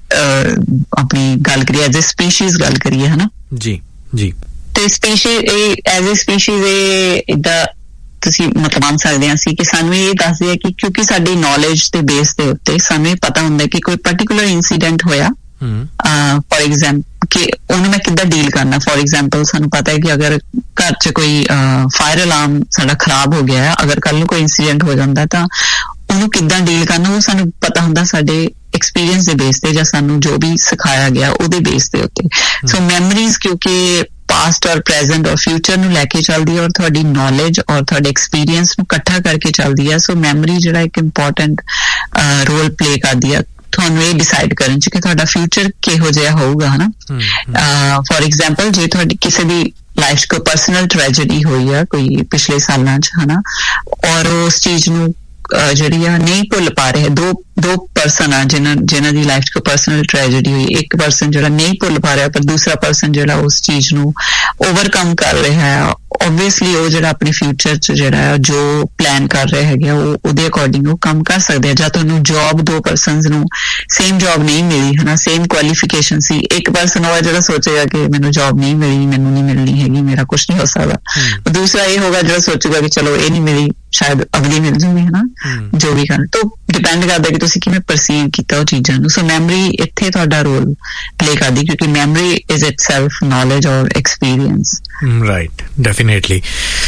ਆਪਣੀ ਗੱਲ ਕਰੀਏ ਐਜ਼ ਏ ਸਪੀਸ਼ੀਜ਼ ਗੱਲ ਕਰੀਏ ਹਨਾ। ਜੀ ਜੀ ਤੇ ਸਪੀਸ਼ੀਜ਼ ਐਜ਼ ਏ ਸਪੀਸ਼ੀਜ਼ ਇਹ ਇੱਦਾਂ ਤੁਸੀਂ ਮਤਲਬ ਮੰਨ ਸਕਦੇ ਹਾਂ ਅਸੀਂ ਕਿ ਸਾਨੂੰ ਇਹ ਦੱਸਦੇ ਆ ਕਿ ਕਿਉਂਕਿ ਸਾਡੀ ਨੌਲੇਜ ਦੇ ਬੇਸ ਦੇ ਉੱਤੇ ਸਾਨੂੰ ਇਹ ਪਤਾ ਹੁੰਦਾ ਕਿ ਕੋਈ ਪਰਟੀਕੁਲਰ ਇੰਸੀਡੈਂਟ ਹੋਇਆ, ਫੋਰ ਐਗਜ਼ਾਮਪਲ ਕਿ ਉਹਨੂੰ ਮੈਂ ਕਿੱਦਾਂ ਡੀਲ ਕਰਨਾ। ਫੋਰ ਐਗਜ਼ਾਮਪਲ ਸਾਨੂੰ ਪਤਾ ਹੈ ਕਿ ਅਗਰ ਘਰ 'ਚ ਕੋਈ ਫਾਇਰ ਅਲਾਰਮ ਸਾਡਾ ਖਰਾਬ ਹੋ ਗਿਆ ਹੈ, ਅਗਰ ਕੱਲ ਨੂੰ ਕੋਈ ਇੰਸੀਡੈਂਟ ਹੋ ਜਾਂਦਾ ਤਾਂ ਉਹਨੂੰ ਕਿੱਦਾਂ ਡੀਲ ਕਰਨਾ ਉਹ ਸਾਨੂੰ ਪਤਾ ਹੁੰਦਾ ਸਾਡੇ ਐਕਸਪੀਰੀਅੰਸ ਦੇ ਬੇਸ ਤੇ ਜਾਂ ਸਾਨੂੰ ਜੋ ਵੀ ਸਿਖਾਇਆ ਗਿਆ ਉਹਦੇ ਬੇਸ ਦੇ ਉੱਤੇ। ਸੋ ਮੈਮਰੀਜ਼ ਕਿਉਂਕਿ ਪਾਸਟ ਔਰ ਪ੍ਰੈਜ਼ੈਂਟ ਔਰ ਫਿਊਚਰ ਨੂੰ ਲੈ ਕੇ ਚੱਲਦੀ ਹੈ ਔਰ ਤੁਹਾਡੀ ਨੌਲੇਜ ਔਰ ਤੁਹਾਡੇ ਐਕਸਪੀਰੀਅੰਸ ਨੂੰ ਇਕੱਠਾ ਕਰਕੇ ਚੱਲਦੀ ਹੈ। ਸੋ ਮੈਮਰੀ ਜਿਹੜਾ ਇੱਕ ਇੰਪੋਰਟੈਂਟ ਰੋਲ ਪਲੇ ਕਰਦੀ ਹੈ ਤੁਹਾਨੂੰ ਇਹ ਡਿਸਾਈਡ ਕਰਨ ਚ ਕਿ ਤੁਹਾਡਾ ਫਿਊਚਰ ਕਿਹੋ ਜਿਹਾ ਹੋਊਗਾ, ਹਨਾ। ਫੋਰ ਐਗਜ਼ਾਮਪਲ ਜੇ ਤੁਹਾਡੀ ਕਿਸੇ ਦੀ ਲਾਈਫ 'ਚ ਕੋਈ ਪਰਸਨਲ ਟ੍ਰੈਜੇਡੀ ਹੋਈ ਆ ਕੋਈ ਪਿਛਲੇ ਸਾਲਾਂ 'ਚ, ਹਨਾ, ਔਰ ਉਸ ਚੀਜ਼ ਨੂੰ ਜਿਹੜੀ ਆ ਨਹੀਂ ਭੁੱਲ ਪਾ ਰਹੇ, ਦੋ ਦੋ ਪਰਸਨ ਆ ਜਿਨ੍ਹਾਂ ਜਿਨ੍ਹਾਂ ਦੀ ਲਾਈਫ 'ਚ ਕੋਈ ਪਰਸਨਲ ਟ੍ਰੈਜੇਡੀ ਹੋਈ, ਇੱਕ ਪਰਸਨ ਜਿਹੜਾ ਨਹੀਂ ਭੁੱਲ ਪਾ ਰਿਹਾ ਪਰ ਦੂਸਰਾ ਪਰਸਨ ਜਿਹੜਾ ਉਸ ਚੀਜ਼ ਨੂੰ ਓਵਰਕਮ ਕਰ ਰਿਹਾ ਹੈ, ਓਬਵੀਅਸਲੀ ਉਹ ਜਿਹੜਾ ਆਪਣੇ ਫਿਊਚਰ 'ਚ ਜਿਹੜਾ ਹੈ ਜੋ ਪਲਾਨ ਕਰ ਰਹੇ ਹੈਗੇ ਉਹ ਉਹਦੇ ਅਕੋਰਡਿੰਗ ਉਹ ਕੰਮ ਕਰ ਸਕਦੇ ਆ। ਜਾਂ ਤੁਹਾਨੂੰ ਜੌਬ ਦੋ ਪਰਸਨਸ ਨੂੰ ਸੇਮ ਜੌਬ ਨਹੀਂ ਮਿਲੀ, ਹਨਾ, ਸੇਮ ਕੁਆਲੀਫਿਕੇਸ਼ਨ ਸੀ, ਇੱਕ ਪਰਸਨ ਹੋਗਾ ਜਿਹੜਾ ਸੋਚੇਗਾ ਕਿ ਮੈਨੂੰ ਜੌਬ ਨਹੀਂ ਮਿਲੀ, ਮੈਨੂੰ ਨਹੀਂ ਮਿਲਣੀ ਹੈਗੀ, ਮੇਰਾ ਕੁਛ ਨਹੀਂ ਹੋ ਸਕਦਾ। ਦੂਸਰਾ ਇਹ ਹੋਗਾ ਜਿਹੜਾ ਸੋਚੇਗਾ ਕਿ ਚਲੋ ਇਹ ਨਹੀਂ ਮਿਲੀ ਸ਼ਾਇਦ ਅਗਲੀ ਮਿਲ ਜੂਗੀ, ਹਨਾ, ਜੋ ਵੀ ਕਰਨ ਤੋਂ ਡਿਪੈਂਡ ਕਰਦਾ ਕਿ ਤੁਸੀਂ ਕਿਵੇਂ ਪਰਸੀਵ ਕੀਤਾ ਉਹ ਚੀਜ਼ਾਂ ਨੂੰ। ਸੋ ਮੈਮਰੀ ਇੱਥੇ ਤੁਹਾਡਾ ਰੋਲ ਪਲੇ ਕਰਦੀ ਕਿਉਂਕਿ ਮੈਮਰੀ ਇਜ਼ ਇਟਸੈਲਫ ਨੌਲੇਜ ਔਰ ਐਕਸਪੀਰੀਅੰਸ। Right, definitely.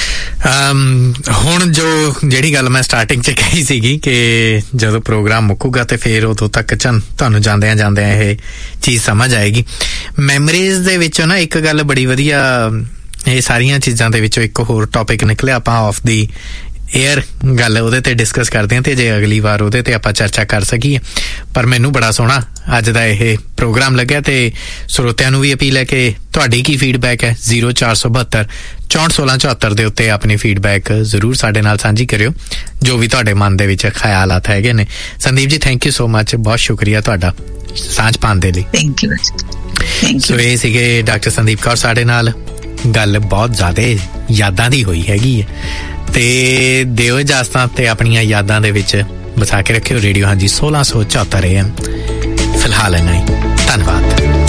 ਹੁਣ ਜੋ ਜਿਹੜੀ ਗੱਲ ਮੈਂ ਸਟਾਰਟਿੰਗ 'ਚ ਕਹੀ ਸੀਗੀ ਕਿ ਜਦੋਂ ਪ੍ਰੋਗਰਾਮ ਮੁੱਕੂਗਾ ਤੇ ਫਿਰ ਉਦੋਂ ਤੱਕ ਚੰ ਤੁਹਾਨੂੰ ਜਾਂਦਿਆਂ ਜਾਂਦਿਆਂ ਇਹ ਚੀਜ਼ ਸਮਝ ਆਏਗੀ। ਮੈਮਰੀਜ਼ ਦੇ ਵਿੱਚੋਂ ਨਾ ਇੱਕ ਗੱਲ ਬੜੀ ਵਧੀਆ, ਇਹ ਸਾਰੀਆਂ ਚੀਜ਼ਾਂ ਦੇ ਵਿੱਚੋਂ ਇੱਕ ਹੋਰ ਟੌਪਿਕ ਨਿਕਲਿਆ, ਆਪਾਂ ਆਫ ਦੀ ਏਅਰ ਗੱਲ ਉਹਦੇ ਤੇ ਡਿਸਕਸ ਕਰਦੇ ਹਾਂ ਤੇ ਜੇ ਅਗਲੀ ਵਾਰ ਉਹਦੇ ਤੇ ਆਪਾਂ ਚਰਚਾ ਕਰ ਸਕੀਏ। ਪਰ ਮੈਨੂੰ ਬੜਾ ਸੋਹਣਾ ਅੱਜ ਦਾ ਇਹ ਪ੍ਰੋਗਰਾਮ ਲੱਗਿਆ ਤੇ ਸਰੋਤਿਆਂ ਨੂੰ ਵੀ ਅਪੀਲ ਹੈ ਕਿ ਤੁਹਾਡੀ ਕੀ ਫੀਡਬੈਕ ਹੈ, ਜ਼ੀਰੋ ਚਾਰ ਸੌ ਬਹੱਤਰ ਚੌਂਹਠ ਸੋਲਾਂ ਚੁਹੱਤਰ ਦੇ ਉੱਤੇ ਆਪਣੀ ਫੀਡਬੈਕ ਜ਼ਰੂਰ ਸਾਡੇ ਨਾਲ ਸਾਂਝੀ ਕਰਿਓ, ਜੋ ਵੀ ਤੁਹਾਡੇ ਮਨ ਦੇ ਵਿੱਚ ਖਿਆਲਾਤ ਹੈਗੇ ਨੇ। Sandeep ji, thank you so much, ਬਹੁਤ ਸ਼ੁਕਰੀਆ ਤੁਹਾਡਾ ਸਾਂਝ ਪਾਉਣ ਦੇ ਲਈ। Thank you. ਸੋ ਇਹ ਸੀਗੇ ਡਾਕਟਰ ਸੰਦੀਪ ਕੌਰ ਸਾਡੇ ਨਾਲ। ਗੱਲ ਬਹੁਤ ਜ਼ਿਆਦਾ ਯਾਦਾਂ ਦੀ ਹੋਈ ਹੈਗੀ ਹੈ ਤੇ ਦਿਓ ਇਜਾਜ਼ਤਾਂ ਤੇ ਆਪਣੀਆਂ ਯਾਦਾਂ ਦੇ ਵਿੱਚ ਵਸਾ ਕੇ ਰੱਖਿਓ ਰੇਡੀਓ ਹਾਂਜੀ ਸੋਲਾਂ ਸੌ ਚੌਹੱਤਰ ਏ ਐਮ। ਫਿਲਹਾਲ ਇੰਨਾ ਹੀ, ਧੰਨਵਾਦ।